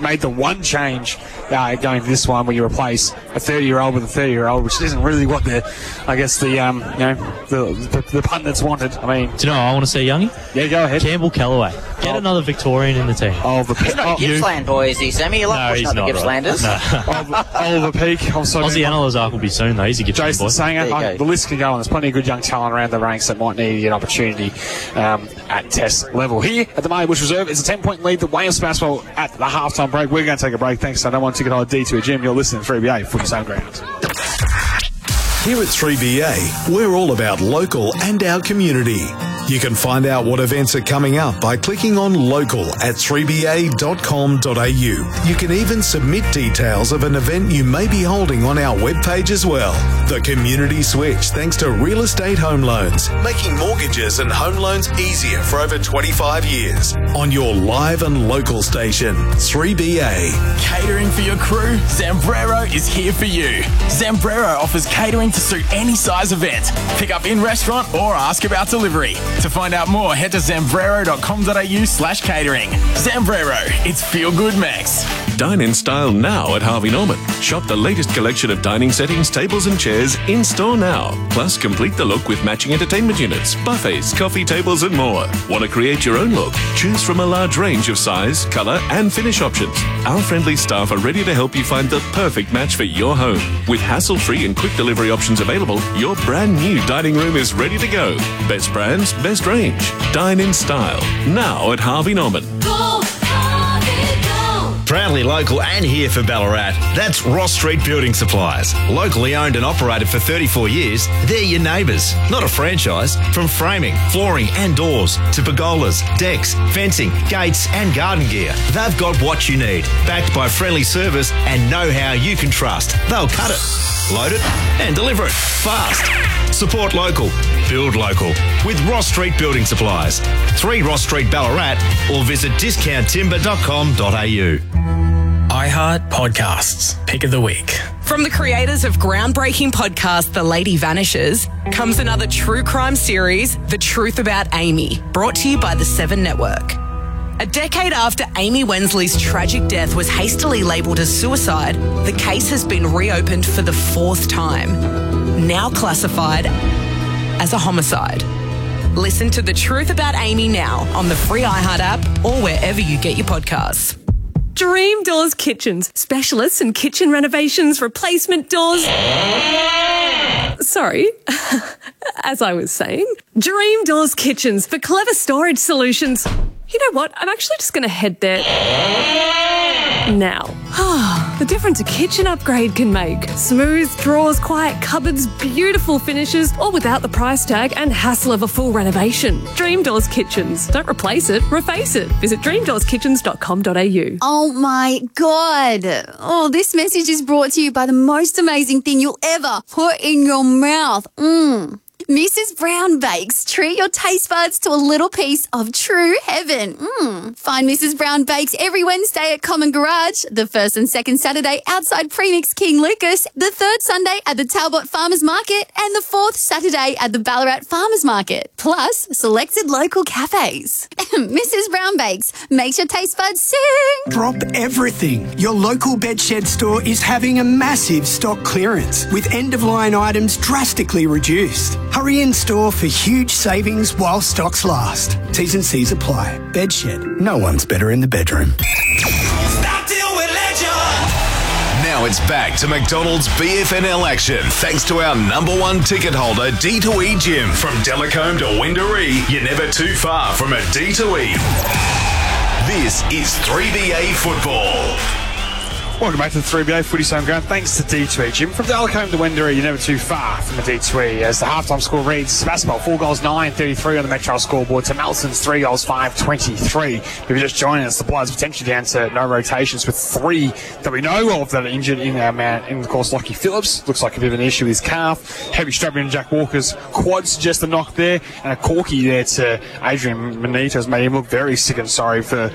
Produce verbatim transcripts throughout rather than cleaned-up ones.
made the one change uh, going to this one where you replace a thirty-year-old with a thirty-year-old, which isn't really what the, I guess, the, um, you know, the, the, the pundits wanted. I mean... Do you know what I want to say, Youngie? Yeah, go ahead. Campbell Callaway. Get oh. another Victorian in the team. Oliver He's not oh, Gippsland boy, is he, Sammy? You like no, he's pushing not up the Gippslanders? Right. No. Oliver, Oliver Peake. I'm sorry. Ozzy Analazark will be soon, though. He's a Gippsland Jason boy. Sanger. Go. The list can go on. There's plenty of good young talent around the ranks that might need an opportunity um, at test level. Here at the Mayo Bush Reserve, it's a ten-point lead. The Wales basketball at the halftime break. We're going to take a break. Thanks. I don't want to get on D two Jim. You're listening to three B A Footy's Home Ground. Here at three B A, we're all about local and our community. You can find out what events are coming up by clicking on local at three b a dot com dot a u. You can even submit details of an event you may be holding on our webpage as well. The Community Switch, thanks to Real Estate Home Loans, making mortgages and home loans easier for over twenty-five years. On your live and local station, three B A. Catering for your crew? Zambrero is here for you. Zambrero offers catering to suit any size event. Pick up in restaurant or ask about delivery. To find out more, head to zambrero dot com dot a u slash catering. Zambrero, it's feel good, Max. Dine in style now at Harvey Norman. Shop the latest collection of dining settings, tables and chairs in store now. Plus, complete the look with matching entertainment units, buffets, coffee tables and more. Want to create your own look? Choose from a large range of size, colour and finish options. Our friendly staff are ready to help you find the perfect match for your home. With hassle-free and quick delivery options available, your brand new dining room is ready to go. Best brands, best range. Dine in style. Now at Harvey Norman. Go, Harvey, go. Proudly local and here for Ballarat. That's Ross Street Building Supplies. Locally owned and operated for thirty-four years, they're your neighbours, not a franchise. From framing, flooring and doors to pergolas, decks, fencing, gates and garden gear, they've got what you need. Backed by friendly service and know-how you can trust. They'll cut it, load it and deliver it fast. Support local, build local with Ross Street Building Supplies. three Ross Street Ballarat or visit discount timber dot com dot a u. iHeart Podcasts, Pick of the Week. From the creators of groundbreaking podcast The Lady Vanishes comes another true crime series, The Truth About Amy, brought to you by the Seven Network. A decade after Amy Wensley's tragic death was hastily labelled as suicide, the case has been reopened for the fourth time, now classified as a homicide. Listen to The Truth About Amy now on the free iHeart app or wherever you get your podcasts. Dream Doors Kitchens, specialists in kitchen renovations, replacement doors. Sorry, as I was saying, Dream Doors Kitchens for clever storage solutions. You know what? I'm actually just going to head there now. The difference a kitchen upgrade can make. Smooth drawers, quiet cupboards, beautiful finishes, all without the price tag and hassle of a full renovation. Dream Doors Kitchens. Don't replace it, reface it. Visit dream doors kitchens dot com dot a u. Oh my God. Oh, this message is brought to you by the most amazing thing you'll ever put in your mouth. Mmm. Missus Brown Bakes. Treat your taste buds to a little piece of true heaven. Mm. Find Missus Brown Bakes every Wednesday at Common Garage, the first and second Saturday outside Premix King Lucas, the third Sunday at the Talbot Farmers Market, and the fourth Saturday at the Ballarat Farmers Market. Plus, selected local cafes. Missus Brown Bakes makes your taste buds sing. Drop everything. Your local Bedshed store is having a massive stock clearance with end-of-line items drastically reduced. Hurry in store for huge savings while stocks last. T's and C's apply. Bedshed. No one's better in the bedroom. Now it's back to McDonald's B F N L action thanks to our number one ticket holder, D two E Gym. From Delacombe to Windaree, you're never too far from a D two E. This is three B A football. Welcome back to the three B A Footy Home Ground. Thanks to D two E Gym. From Delacombe to Windaree, you're never too far from a D two E. As the halftime score reads, Sebastopol four goals, nine thirty-three on the Metro scoreboard to Melson's three goals, five twenty-three. If you're just joining us, the Bloods potentially down to no rotations with three that we know of that are injured in our man. In, of course, Lockie Phillips. Looks like a bit of an issue with his calf. Heavy struggling in Jack Walker's quad suggests a knock there. And a corky there to Adrian Manito has made him look very sick and sorry for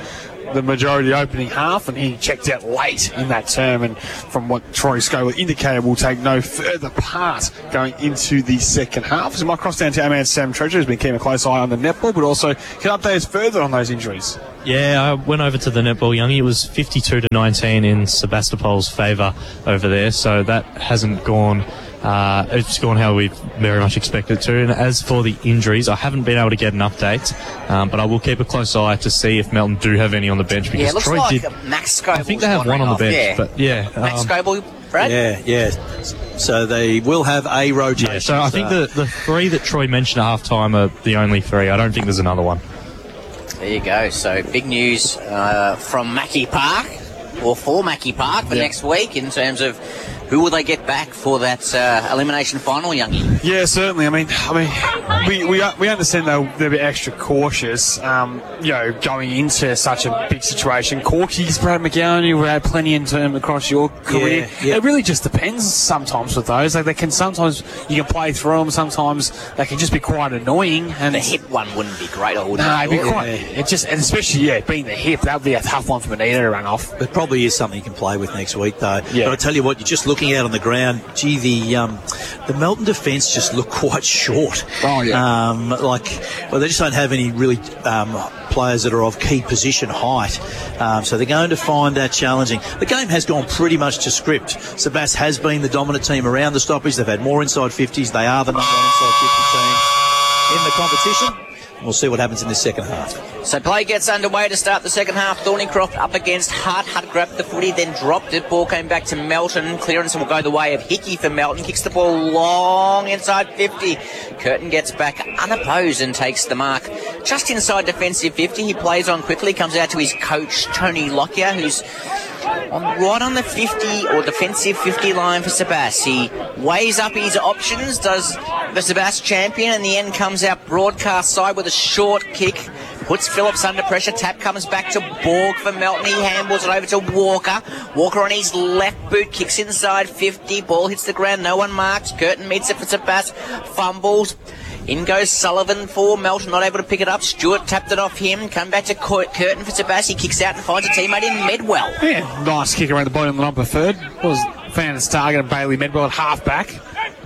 the majority opening half, and he checked out late in that term. And from what Troy Scola indicated, will take no further part going into the second half. So we might cross down to our man Sam Treasure, who's been keeping a close eye on the netball, but also can update us further on those injuries. Yeah, I went over to the netball, Youngie. It was fifty-two to nineteen in Sebastopol's favour over there, so that hasn't gone. Uh, it's gone how we very much expected it to. And as for the injuries, I haven't been able to get an update, um, but I will keep a close eye to see if Melton do have any on the bench, because yeah, it looks Troy like did. Max Scoble's I think they have one on the bench, yeah. but yeah, Max um, Scoble, Brad. Yeah, yeah. So they will have a rotation. Yeah, so I think the the three that Troy mentioned at half time are the only three. I don't think there's another one. There you go. So big news uh, from Mackie Park, or for Mackie Park for yeah. next week in terms of who will they get back for that uh, elimination final, Youngie? Yeah, certainly. I mean, I mean, we we, we understand they'll, they'll be extra cautious, um, you know, going into such a big situation. Corky's, Brad McGowan, you've had plenty in term across your career. Yeah, yeah. It really just depends sometimes with those. Like they can sometimes you can play through them. Sometimes they can just be quite annoying. And the hip one wouldn't be great. I would. No, it'd be thought. quite. It just, and especially yeah, being the hip, that would be a tough one for Benita to run off. It probably is something you can play with next week, though. Yeah. But I tell you what, you're just looking out on the ground. Gee, the um, the Melton defence just look quite short. Oh yeah. Um, like, well, they just don't have any really um, players that are of key position height. Um, so they're going to find that challenging. The game has gone pretty much to script. Sebas has been the dominant team around the stoppage. They've had more inside fifties. They are the number one inside fifty team in the competition. We'll see what happens in the second half. So play gets underway to start the second half. Thornycroft up against Hart. Hart grabbed the footy, then dropped it. Ball came back to Melton. Clearance will go the way of Hickey for Melton. Kicks the ball long inside fifty. Curtin gets back unopposed and takes the mark. Just inside defensive fifty. He plays on quickly. Comes out to his coach, Tony Lockyer, who's on, right on the fifty or defensive fifty line for Sebas. He weighs up his options, does the Sebas champion, and in the end comes out broadcast side with a short kick. Puts Phillips under pressure. Tap comes back to Borg for Melton. He handballs it over to Walker. Walker on his left boot. Kicks inside fifty. Ball hits the ground. No one marks. Curtin meets it for Sebas. Fumbles. In goes Sullivan for Melton. Not able to pick it up. Stewart tapped it off him. Come back to Curtin for Sebas. He kicks out and finds a teammate in Medwell. Yeah, nice kick around the bottom of the line preferred. Was found its target of Bailey Medwell at half back.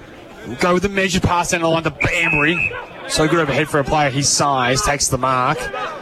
Go with the measured pass down the line to Bambury. So good overhead for a player his size. Takes the mark.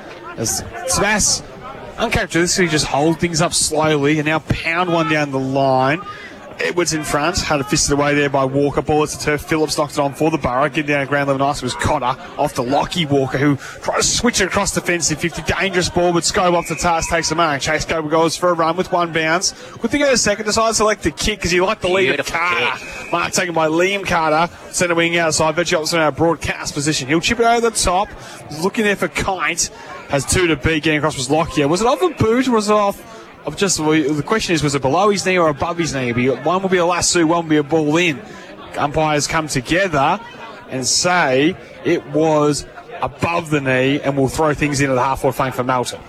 As Sebas uncharacteristically just hold things up slowly and now pound one down the line. Edwards in front, had it fisted away there by Walker. Ball to turf. Phillips knocked it on for the Borough. Getting down ground level nice was Cotter off to Lockie Walker, who tried to switch it across defensive fifty. Dangerous ball, but Scobe off the task takes the mark. Chase Scobe goes for a run with one bounce. Good thing at a second, decides to select the kick because he liked the lead of Carter. Kick. Mark taken by Liam Carter, centre wing outside, virtually opposite our broadcast position. He'll chip it over the top. Looking there for Kite. Has two to beat. Getting across was Lockyer. Was it off a boot or was it off? Of just the question is, was it below his knee or above his knee? One will be a lasso, one will be a ball in. Umpires come together and say it was above the knee and will throw things into the half-forward flank for Melton.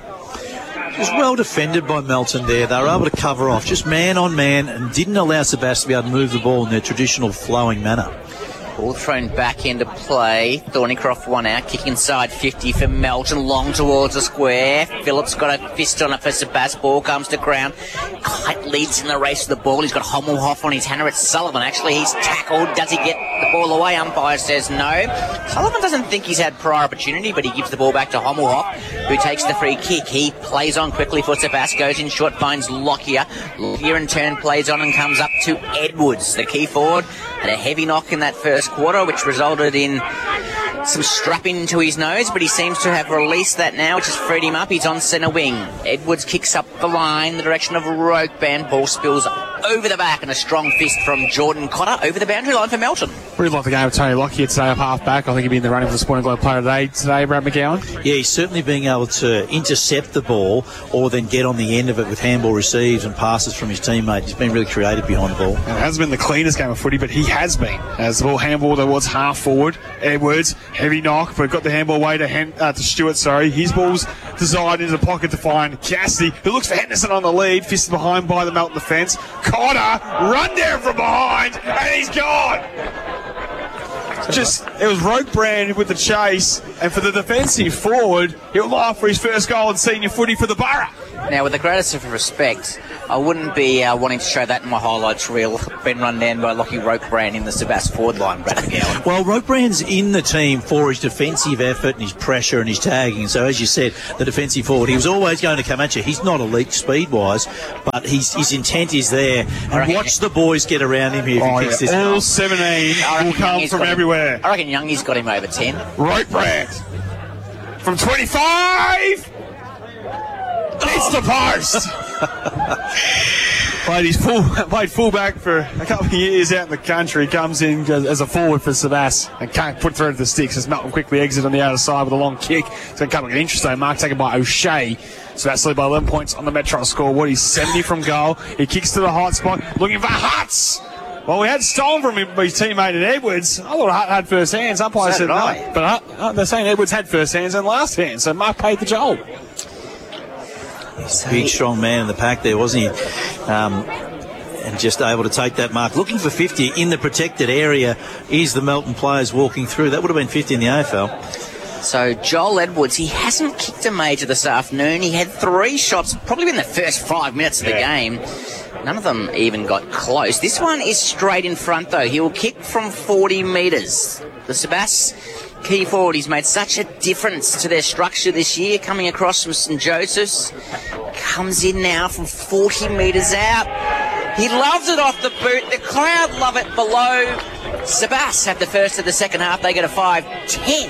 It was well defended by Melton there. They were able to cover off just man on man and didn't allow Sebas to be able to move the ball in their traditional flowing manner. Ball thrown back into play. Thornycroft one out. Kick inside fifty for Melton. Long towards the square. Phillips got a fist on it for Sebas. Ball comes to ground. Kite leads in the race to the ball. He's got Hommelhoff on his hand. It's Sullivan. Actually, he's tackled. Does he get the ball away? Umpire says no. Sullivan doesn't think he's had prior opportunity, but he gives the ball back to Hommelhoff, who takes the free kick. He plays on quickly for Sebas. Goes in short, finds Lockyer. Lockyer in turn plays on and comes up to Edwards, the key forward. Had a heavy knock in that first quarter, which resulted in some strapping to his nose, but he seems to have released that now, which has freed him up. He's on centre wing. Edwards kicks up the line, the direction of Roqueban. Ball spills over the back, and a strong fist from Jordan Cotter over the boundary line for Melton. Really like the game of Tony Lockyer today up half back. I think he'd be in the running for the Sporting Globe player today, today, Brad McGowan. Yeah, he's certainly being able to intercept the ball or then get on the end of it with handball receives and passes from his teammate. He's been really creative behind the ball. And it hasn't been the cleanest game of footy, but he has been. As the ball handball towards half forward, Edwards, heavy knock, but got the handball away to, Hen- uh, to Stewart, sorry. His ball's designed into the pocket to find Cassidy, who looks for Henderson on the lead, fisted behind by the Melton defence. Cotter, run down from behind, and he's gone. Just, it was Rokebrand with the chase, and for the defensive forward, he'll lie for his first goal in senior footy for the Borough. Now, with the greatest of respect, I wouldn't be uh, wanting to show that in my highlights reel. Been run down by Lockie Rokebrand in the Sebas forward line, Brad McGowan. Well, Rokebrand's in the team for his defensive effort and his pressure and his tagging. So, as you said, the defensive forward, he was always going to come at you. He's not elite speed-wise, but his, his intent is there. And watch the boys get around him here if Oh, he kicks yeah. this All goal. seventeen will come Youngie's from got him- everywhere. I reckon Youngie's got him over ten. Rokebrand from twenty-five. Hits the post. Played his full, played fullback for a couple of years out in the country. Comes in as a forward for Sebas and can't put through to the sticks as Melton quickly exit on the outer side with a long kick. It's going to come an interesting mark taken by O'Shea. Sebas lead by eleven points on the Metro scoreboard. He's seventy from goal. He kicks to the hot spot, looking for Hutz. Well, we had stolen from him, his teammate in Edwards. I thought Hutt had first hands. Umpire So said did no. I. But Hutt, uh, they're saying Edwards had first hands and last hands, so Mark paid the job. He's a big, strong man in the pack there, wasn't he? Um, and just able to take that mark. Looking for fifty in the protected area is the Melton players walking through. That would have been fifty in the A F L. So Joel Edwards, he hasn't kicked a major this afternoon. He had three shots, probably in the first five minutes of the game. None of them even got close. This one is straight in front, though. He will kick from forty metres. The Sebas key forward, he's made such a difference to their structure this year, coming across from St Joseph's. Comes in now from forty metres out. He loves it off the boot. The crowd love it below. Sebas have the first of the second half. They get a five ten.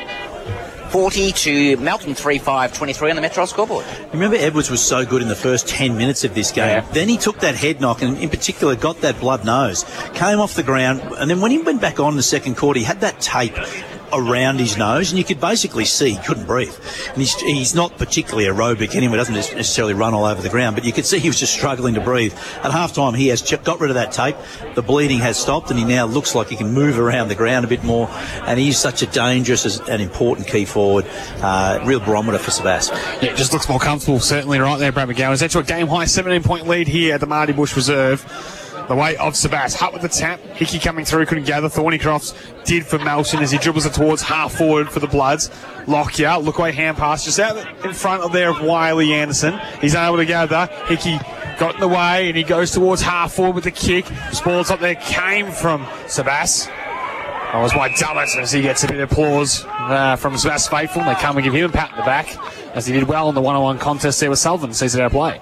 forty to Melton three five twenty-three on the Metro scoreboard. Remember, Edwards was so good in the first ten minutes of this game. Yeah. Then he took that head knock and, in particular, got that blood nose. Came off the ground, and then when he went back on in the second quarter, he had that tape around his nose, and you could basically see he couldn't breathe. And he's, he's not particularly aerobic anyway, doesn't necessarily run all over the ground, but you could see he was just struggling to breathe. At half-time, he has ch- got rid of that tape. The bleeding has stopped, and he now looks like he can move around the ground a bit more, and he's such a dangerous and important key forward. Uh, real barometer for Sebas. Yeah, it just looks more comfortable, certainly right there, Brad McGowan. It's actually a game-high seventeen-point lead here at the Marty Bush Reserve. The way of Sebas. Hutt with the tap. Hickey coming through, couldn't gather. Thornycroft did for Melton as he dribbles it towards half forward for the Bloods. Lockyer, look away hand pass just out in front of there of Wiley Anderson. He's unable to gather. Hickey got in the way and he goes towards half forward with the kick. Ball's up there came from Sebas. That was by Dummett as he gets a bit of applause uh, from Sebas faithful. They come and give him a pat in the back as he did well in the one-on-one contest there with Sullivan. Sees it out of play.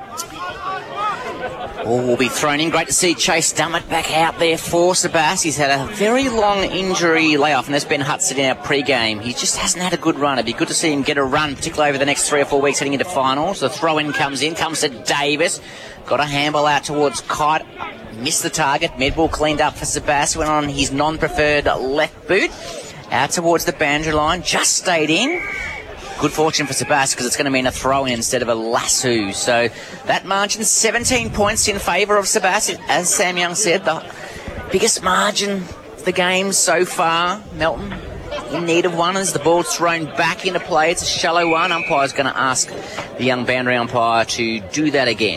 Ball will be thrown in. Great to see Chase Dummett back out there for Sebas. He's had a very long injury layoff, and there's been Hutt sitting out pre-game. He just hasn't had a good run. It'd be good to see him get a run, particularly over the next three or four weeks heading into finals. The throw-in comes in, comes to Davis. Got a handball out towards Kite. Missed the target. Medball cleaned up for Sebas. Went on his non-preferred left boot. Out towards the boundary line. Just stayed in. Good fortune for Sebas because it's going to mean a throw-in instead of a lasso. So that margin, seventeen points in favour of Sebas. As Sam Young said, the biggest margin of the game so far. Melton in need of one as the ball's thrown back into play. It's a shallow one. Umpire's going to ask the young boundary umpire to do that again.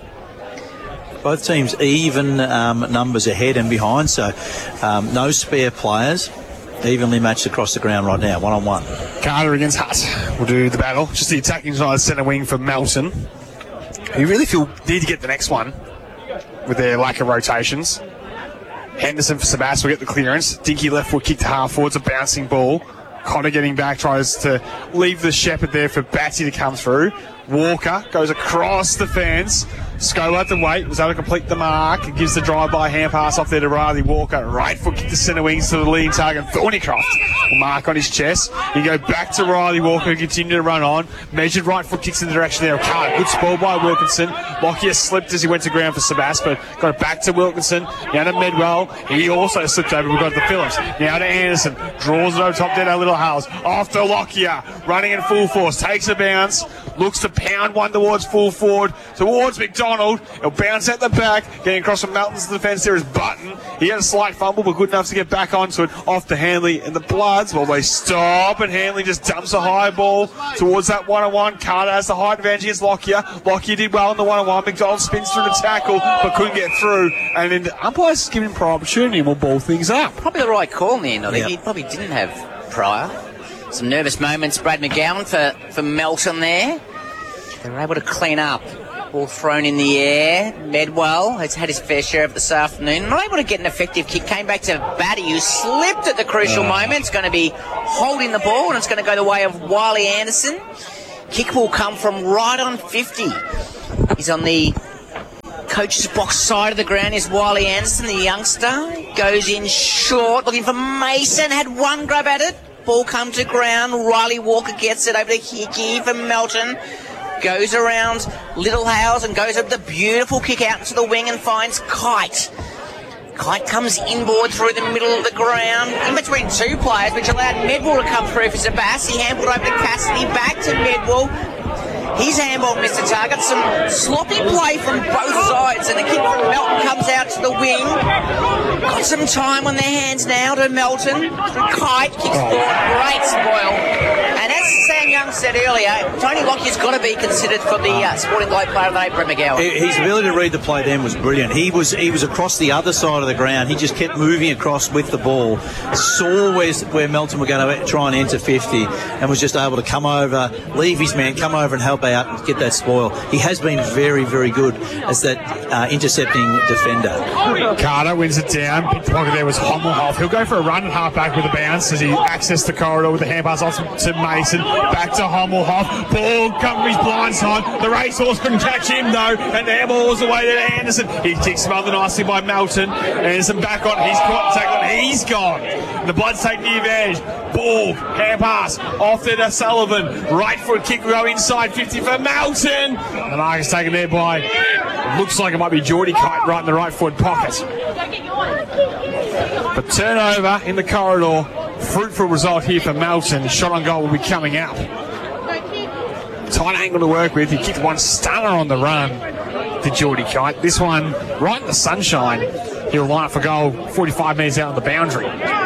Both teams even um, numbers ahead and behind, so um, no spare players. Evenly matched across the ground right now, one on one. Carter against Hutt will do the battle. Just the attacking side centre wing for Melton. You really feel need to get the next one with their lack of rotations. Henderson for Sebas will get the clearance. Dinky left foot kick to half forward. It's a bouncing ball. Connor getting back, tries to leave the shepherd there for Batty to come through. Walker goes across the fence. Scola had to wait, was able to complete the mark. It gives the drive-by hand pass off there to Riley Walker. Right foot kick to centre wings to the leading target, Thornycroft. Mark on his chest. You go back to Riley Walker, who continued to run on. Measured right foot kicks in the direction there of Carr. Good spoil by Wilkinson. Lockyer slipped as he went to ground for Sebas, but got it back to Wilkinson. Now to Medwell. He also slipped over. We've got the Phillips. Now to Anderson. Draws it over top there to Little Hales. Off to Lockyer. Running in full force. Takes a bounce. Looks to pound one towards full forward. Towards McDonald. McDonald. It'll bounce at the back. Getting across from Melton's defence there is Button. He had a slight fumble, but good enough to get back onto it. Off to Hanley and the Bloods. Well, they stop, and Hanley just dumps a high ball towards that one-on-one. Carter has the height advantage against Lockyer. Lockyer did well in the one-on-one. McDonald spins through the tackle, but couldn't get through. And then the umpires giving him prior opportunity and will ball things up. Probably the right call in the end. I think Yep. he probably didn't have prior. Some nervous moments, Brad McGowan for, for Melton there. They were able to clean up. Ball thrown in the air. Medwell has had his fair share of this afternoon. Not able to get an effective kick. Came back to Batty, who slipped at the crucial Uh. moment. It's going to be holding the ball, and it's going to go the way of Wiley Anderson. Kick will come from right on fifty. He's on the coach's box side of the ground. Is Wiley Anderson, the youngster. Goes in short, looking for Mason. Had one grab at it. Ball come to ground. Riley Walker gets it over to Hickey for Melton. Goes around Little Howes and goes up the beautiful kick out into the wing and finds Kite. Kite comes inboard through the middle of the ground, in between two players, which allowed Medwell to come through for Zabas. He handballed over to Cassidy, back to Medwell. His handball missed the target. Some sloppy play from both sides, and a kick from Melton comes out to the wing. Got some time on their hands now to Melton. Kite kicks forward, great spoil. And as Sam Young said earlier, Tony Lockyer's got to be considered for the uh, Sporting Globe Player of the Day, Brett McGowan. His ability to read the play then was brilliant. He was he was across the other side of the ground. He just kept moving across with the ball, saw where, where Melton were going to try and enter fifty, and was just able to come over, leave his man, come over and help out and get that spoil. He has been very, very good as that uh, intercepting defender. Carter wins it down. Big pocket there was Hommelhoff. He'll go for a run at half-back with a bounce as he accessed the corridor with the hand pass off to Mason. Back to Hommelhoff. Ball comes his blind side. The racehorse couldn't catch him, though, and the ball was away to Anderson. He kicks smothered nicely by Melton. Anderson back on. He's caught, taken on. He's gone. The Bloods take the advantage. Ball, hand pass, off there to Sullivan. Right foot kick, go inside fifty for Melton. The mark is taken there by, looks like it might be Geordie Kite right in the right foot pocket. But turnover in the corridor. Fruitful result here for Melton. Shot on goal will be coming up. Tight angle to work with. He kicked one stunner on the run to Geordie Kite. This one right in the sunshine. He'll line up for goal forty-five metres out on the boundary.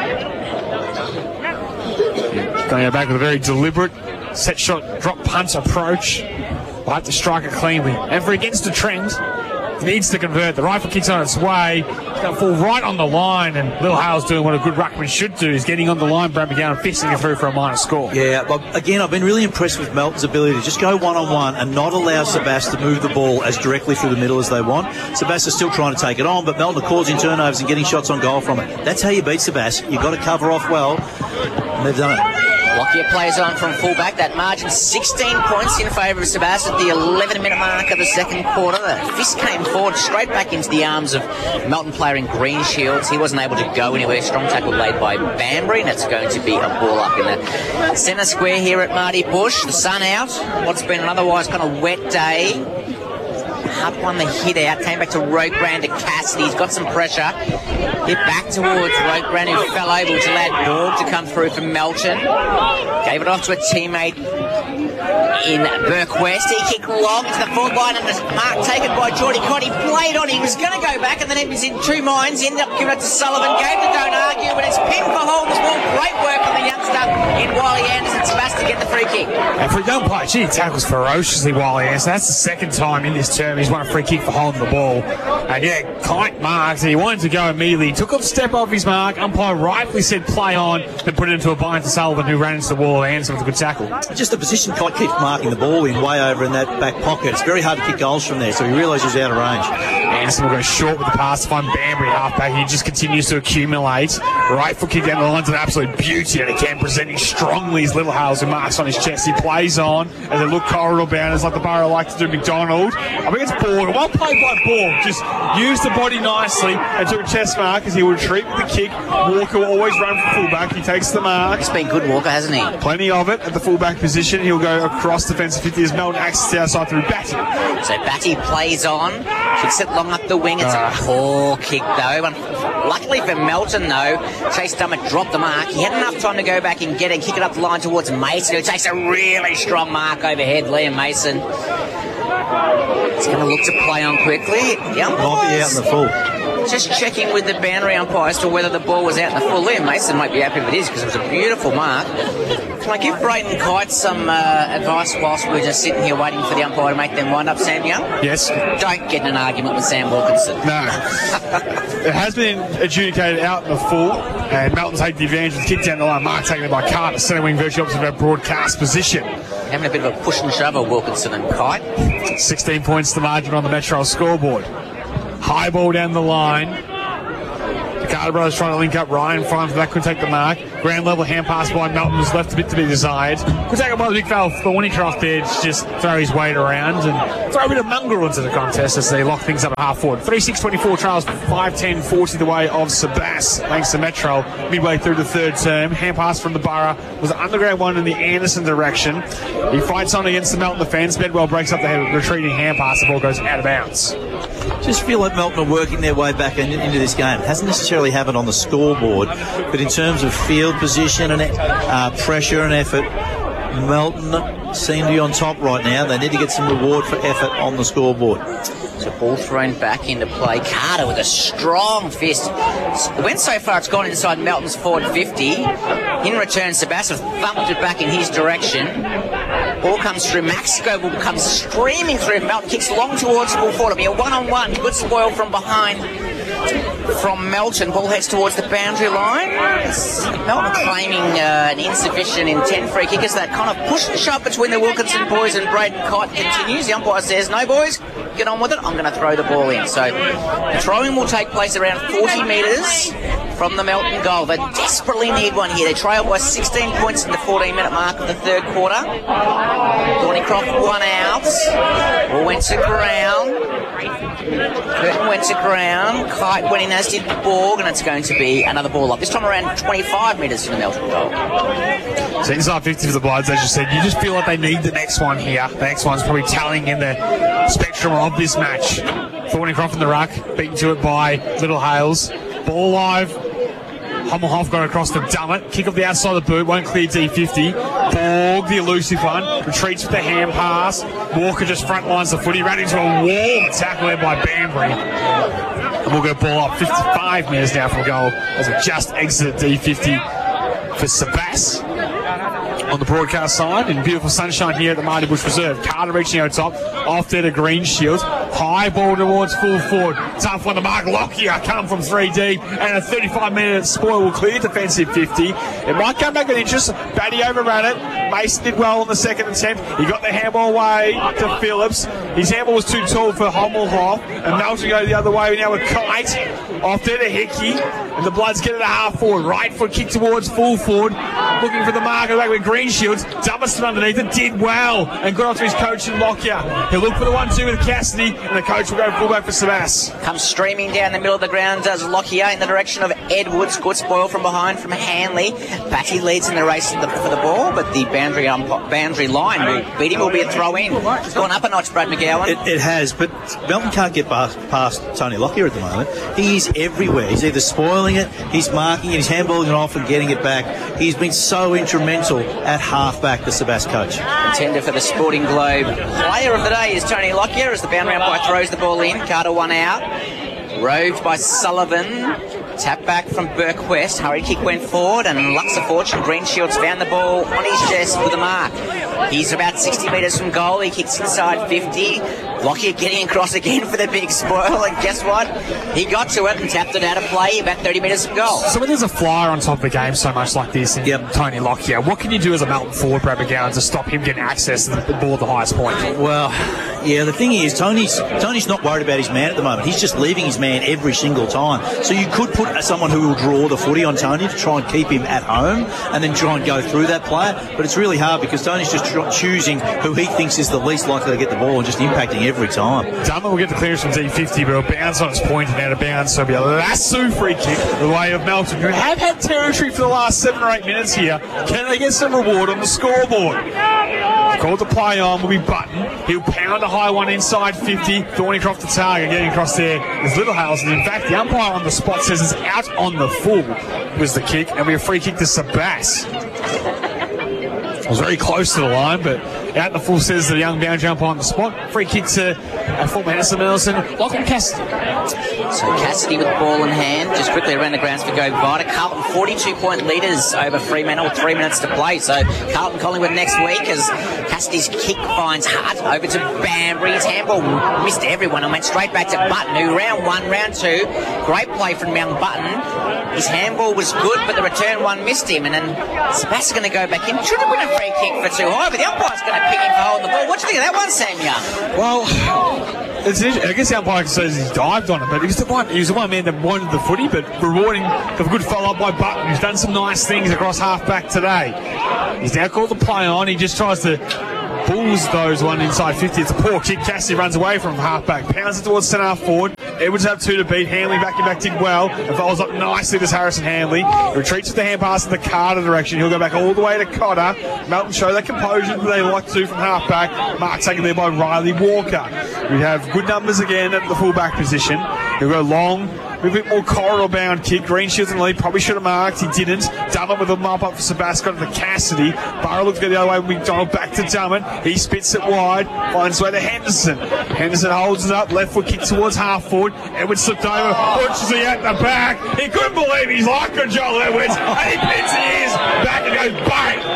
Going back with a very deliberate set shot, drop punt approach. Will have to strike it cleanly. And for against a trend, needs to convert. The rifle kicks on its way. It's going to fall right on the line, and Lil Hale's doing what a good ruckman should do, is getting on the line, Brad McGowan fisting it through for a minor score. Yeah, but again, I've been really impressed with Melton's ability to just go one-on-one and not allow Sebas to move the ball as directly through the middle as they want. Sebas is still trying to take it on, but Melton are causing turnovers and getting shots on goal from it. That's how you beat Sebas. You've got to cover off well, and they've done it. Lockyer plays on from fullback. That margin sixteen points in favour of Sebas at the eleven minute mark of the second quarter. The fist came forward straight back into the arms of Melton player in green shields. He wasn't able to go anywhere. Strong tackle laid by Banbury, and it's going to be a ball up in the centre square here at Marty Bush. The sun out. What's been an otherwise kind of wet day. Hutt won the hit out, came back to Rokebrand to Cassidy. He's got some pressure. Hit back towards Rokebrand, who fell over, which allowed Borg to come through from Melton. Gave it off to a teammate in Burke West. He kicked long to the forward line, and the mark taken by Geordie Cott. He played on. He was going to go back, and then he was in two minds. He ended up giving it to Sullivan. Gave the don't argue, but it's pinned for hold as well. Great work from the youngster in Wiley Anderson. Sebas to get the free kick. And for a young player, gee, he tackles ferociously, Wiley Anderson. That's the second time in this term he's won a free kick for holding the ball. And yeah, Kite marks, and he wanted to go immediately. He took a step off his mark. Umpire rightfully said play on, then put it into a bind to Sullivan, who ran into the wall. Anderson with a good tackle. Just the position Kite keeps marking the ball in, way over in that back pocket. It's very hard to kick goals from there, so he realises he's out of range. Anderson will go short with the pass to find Banbury halfback. He just continues to accumulate. Right foot kick down the line's an absolute beauty, and again presenting strongly his Little Hales, who marks on his chest. He plays on as they look corridor bounders like the Borough like to do. McDonald. I think it's Borg. Well played by Borg. Just used the body nicely and took a chest mark as he would retreat with the kick. Walker will always run for fullback. He takes the mark. It's been good, Walker, hasn't he? Plenty of it at the fullback position. He'll go across defensive fifty as Melton access outside through Batty. So Batty plays on. Kicks it long up the wing. It's uh. a poor kick, though. Luckily for Melton, though, Chase Dummett dropped the mark. He had enough time to go back and get it, kick it up the line towards Mason, who takes a really strong mark overhead. Liam Mason It's going to look to play on quickly. The Might be out in the full. Just checking with the boundary umpire as to whether the ball was out in the full. Liam Mason might be happy if it is because it was a beautiful mark. Can I give Brayden Kite some uh, advice whilst we're just sitting here waiting for the umpire to make them wind up, Sam Young? Yes. Don't get in an argument with Sam Wilkinson. No. It has been adjudicated out in the full, and Melton take the advantage of the kick down the line. Mark taken it by Carter, centre wing virtually opposite of our broadcast position. Having a bit of a push and shove of Wilkinson and Kite. sixteen points the margin on the Metro scoreboard. High ball down the line. The Carter brothers trying to link up. Ryan finds that could take the mark. Ground level hand pass by Melton was left a bit to be desired. Could take it by the big fella Thornycroft there to just throw his weight around and throw a bit of mongrel into the contest as they lock things up at half forward. three six twenty-four trails five ten forty the way of Sebas thanks to Metro midway through the third term. Hand pass from the Borough was an underground one in the Anderson direction. He fights on against the Melton defence. Bedwell breaks up the retreating hand pass. The ball goes out of bounds. Just feel like Melton are working their way back in, into this game. It hasn't necessarily happened on the scoreboard, but in terms of field position and uh, pressure and effort, Melton seem to be on top right now. They need to get some reward for effort on the scoreboard. So ball thrown back into play. Carter with a strong fist. It went so far it's gone inside Melton's forward fifty. In return, Sebastian thumped it back in his direction. Ball comes through. Max Scoble comes streaming through. Melton kicks long towards full forward. It'll be a one-on-one. Good spoil from behind from Melton. Ball heads towards the boundary line. Melton claiming uh, an insufficient intent free kickers. That kind of push and shove between the Wilkinson boys and Brayden Kite continues. The umpire says, no boys, get on with it. I'm going to throw the ball in. So the throwing will take place around forty metres from the Melton goal. They desperately need one here. They trail by sixteen points in the fourteen minute mark of the third quarter. Thornycroft one out. Ball went to ground. Curtin went to ground. Kite went in, as did Borg, and it's going to be another ball up. This time around twenty-five metres from the Melton goal. So inside fifty for the Bloods, as you said. You just feel like they need the next one here. The next one's probably tallying in the spectrum of this match. Thornycroft in the ruck, beaten to it by Little Hales. Ball live. Hummelhoff got across the Dummett. Kick off the outside of the boot, won't clear D fifty. Borg, the elusive one, retreats with the hand pass. Walker just front lines the footy, ran into a wall. Tackle there by Banbury. And we'll go ball up fifty-five metres now from goal as it just exited D fifty for Sebas. On the broadcast side, in beautiful sunshine here at the Marty Bush Reserve. Carter reaching out top, off there to Greenshield. High ball towards full forward. Tough one to mark. Lockyer come from three deep, and a thirty-five minute spoil will clear defensive fifty. It might come back with interest. Batty overran it. Mason did well on the second attempt. He got the handball away to Phillips. His handball was too tall for Hummelhoff, and Melton go the other way now with Kite. Off there to Hickey, and the Bloods get it a half forward. Right foot kick towards full forward. Looking for the marker back with Greenshields. Dummerston underneath it, did well, and got off to his coach in Lockyer. He'll look for the one two with Cassidy, and the coach will go fullback for Sebas. Comes streaming down the middle of the ground, does Lockyer in the direction of Edwards. Good spoil from behind from Hanley. Batty leads in the race for the, for the ball, but the boundary um, boundary line will beat him. Will be a throw in. It's gone up a notch, Brad McGowan. It, it has, but Melton can't get past, past Tony Lockyer at the moment. He's everywhere. He's either spoiling it, he's marking it, he's handballing it off and getting it back. He's been so instrumental at half-back, the Sebas coach. Contender for the Sporting Globe player of the day is Tony Lockyer as the boundary umpire throws the ball in. Carter one out. Roved by Sullivan. Tap back from Burke West. Hurry kick went forward, and Lux of Fortune Greenshields found the ball on his chest for the mark. He's about sixty metres from goal. He kicks inside fifty. Lockyer getting across again for the big spoil, and guess what? He got to it and tapped it out of play about thirty metres from goal. So when there's a flyer on top of the game so much like this in yep. Tony Lockyer, what can you do as a Melton forward, Brad McGowan, to stop him getting access to the ball at the highest point? Well, yeah, the thing is, Tony's Tony's not worried about his man at the moment. He's just leaving his man every single time. So you could put someone who will draw the footy on Tony to try and keep him at home and then try and go through that player. But it's really hard because Tony's just tr- choosing who he thinks is the least likely to get the ball and just impacting every time. Dummett will get the clearance from D fifty, but it'll bounce on its point and out of bounds. So it'll be a lasso free kick the way of Melton, who have had territory for the last seven or eight minutes here. Can they get some reward on the scoreboard? Called to play on will be Button. He'll pound a high one inside fifty. Thornycroft to target, getting across there with Littlehales. And in fact, the umpire on the spot says it's out on the full was the kick, and we have a free kick to Sebas. It was very close to the line, but out the full says the young boundary umpire on the spot. Free kick to uh, former Henderson Nelson. Lachlan Cassidy. So Cassidy with the ball in hand, just quickly around the grounds for Go Vita. Carlton forty-two point leaders over Fremantle, three minutes to play. So Carlton Collingwood next week as Cassidy's kick finds Hart over to Banbury. His handball missed everyone and went straight back to Button, who round one, round two, great play from young Button. His handball was good, but the return one missed him, and then Sebastian's going to go back in. Should have been a free kick for too high, but the umpire's going to pick him for holding the ball. What do you think of that one, Sam Young? Well, it's, I guess the umpire says he's dived on it, but he was the one, he was the one man that wanted the footy, but rewarding the good follow-up by Button, who's done some nice things across half-back today. He's now called the play on. He just tries to bulls those one inside fifty. It's a poor kick. Cassidy runs away from half-back, pounds it towards centre forward. Edwards have two to beat. Hanley back and back did well and follows up nicely to Harrison Hanley. He retreats with the hand pass in the Carter direction. He'll go back all the way to Cotter. Melton show that composure that they like to from half-back. Mark taken there by Riley Walker. We have good numbers again at the full-back position. He'll go long, a bit more corridor-bound kick. Greenshields in the lead, probably should have marked. He didn't. Dummett with a mop up for Sebastian to Cassidy. Burrow looks to go the other way with McDonald back to Dummett. He spits it wide, finds his way to Henderson. Henderson holds it up, left foot kick towards half forward. Edwards slipped over, pushes it at the back. He couldn't believe he's like Joel Edwards, and he pins the ears back and goes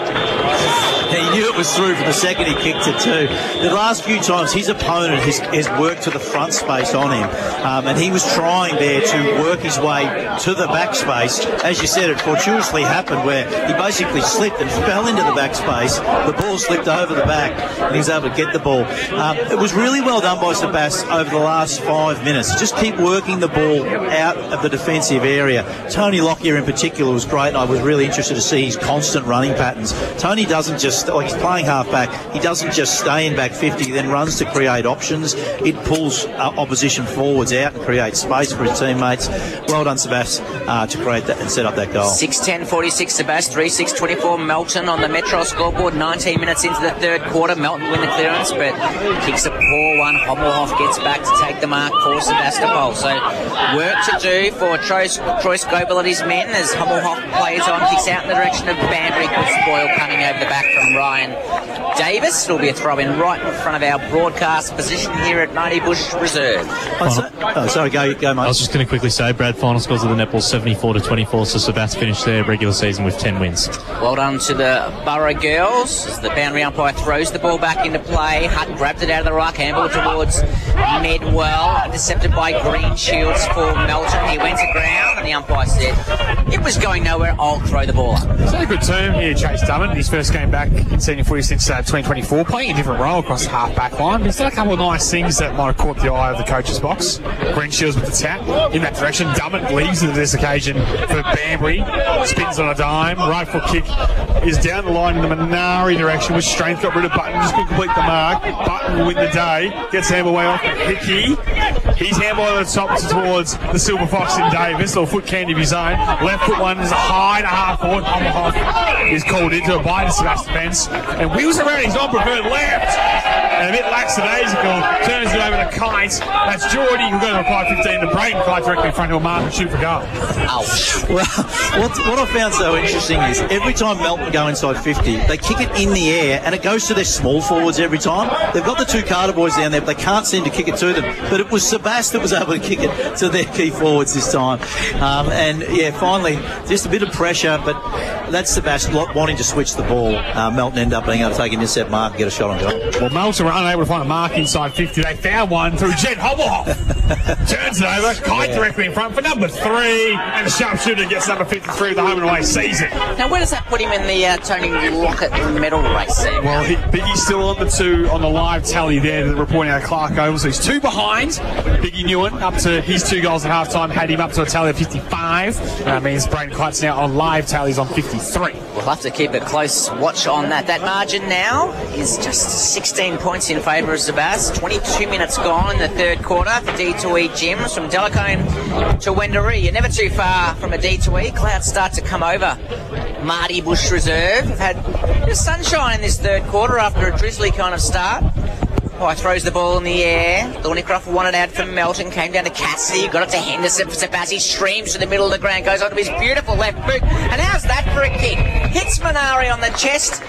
bang. He knew it was through from the second he kicked it too. The last few times his opponent has, has worked to the front space on him, um, and he was trying there to work his way to the back space. As you said, it fortuitously happened where he basically slipped and fell into the back space. The ball slipped over the back and he was able to get the ball. Um, it was really well done by Sebas over the last five minutes. Just keep working the ball out of the defensive area. Tony Lockyer in particular was great, and I was really interested to see his constant running patterns. Tony doesn't just, like he's playing half back, he doesn't just stay in back fifty, he then runs to create options. It pulls uh, opposition forwards out and creates space for his teammates. Well done, Sebas, uh, to create that and set up that goal. six ten forty-six, Sebas, three six twenty-four, Melton on the Metro scoreboard. nineteen minutes into the third quarter. Melton win the clearance, but kicks a poor one. Hommelhoff gets back to take the mark for Sebastopol. So work to do for Troy, Troy Scoble and his men as Hommelhoff plays on, kicks out in the direction of Banbury. Good spoil coming over the back from Ryan Davis. It'll be a throw in right in front of our broadcast position here at Mighty Bush Reserve. Oh, oh, sorry, go, go, mate. I was just going to quickly say, Brad, final scores of the netball seventy-four to twenty-four, so Sebas finished their regular season with ten wins. Well done to the Borough girls as the boundary umpire throws the ball back into play. Hutt grabbed it out of the ruck, handball towards Medwell, intercepted by Greenshields for Melton. He went to ground and the umpire said it was going nowhere, I'll throw the ball up. It's had a good term here, Chase Dummett. His first game back in senior footy since uh, twenty twenty-four, playing a different role across the half-back line. But he's done a couple of nice things that might have caught the eye of the coach's box. Greenshields with the tap in that direction. Dummett leaves it this occasion for Banbury. Spins on a dime. Right foot kick is down the line in the Minari direction with strength. Got rid of Button. Just couldn't complete the mark. Button will win the day. Gets handball way off Hickey. He's handball over the top towards the Silver Fox in Davis. Little foot candy of his own. Left foot one is a high to half forward. Hommelhoff is called into a bite of Sebastian Pence and wheels around his non-preferred left. And a bit lackadaisical. Turns it over to Kite. That's Geordie who goes to reply fifteen to Brayton. Kite directly in front of a mark and shoot for goal. Ouch. Well, what, what I found so interesting is every time Melton go inside fifty, they kick it in the air and it goes to their small forwards every time. They've got the two Carter boys down there, but they can't seem to kick it to them. But it was Sebas that was able to kick it to their key forwards this time. Um, and yeah, finally, just a bit of pressure, but that's Sebas wanting to switch the ball. Uh, Melton end up being able to take an intercept mark and get a shot on goal. Well, Melton were unable to find a mark inside fifty. They found one through Jed Hommelhoff. Turns it over, Kite yeah. directly in front for number three, and the sharpshooter gets number fifty-three of the home and away season. Now, where does that put him in the uh, Tony Lockett medal race? There? Well, he, Biggie's still on the two on the live tally there, reporting out of Clark Oval, so he's two behind. Biggie Newen up to his two goals at halftime, had him up to a tally of fifty-five. That means Brayden Kite's now on live tallies on fifty-three. We'll have to keep a close watch on that. That margin now is just sixteen points in favour of Sebas. twenty-two minutes gone in the third quarter for D two E Gyms from Delacombe to Wendouree. You're never too far from a D two E. Clouds start to come over Marty Bush Reserve. We've had just sunshine in this third quarter after a drizzly kind of start. Oh, throws the ball in the air. Thornycroft wanted out from Melton. Came down to Cassidy. Got it to Henderson for Sebassi. Streams to the middle of the ground. Goes onto his beautiful left boot. And how's that for a kick? Hits Minari on the chest.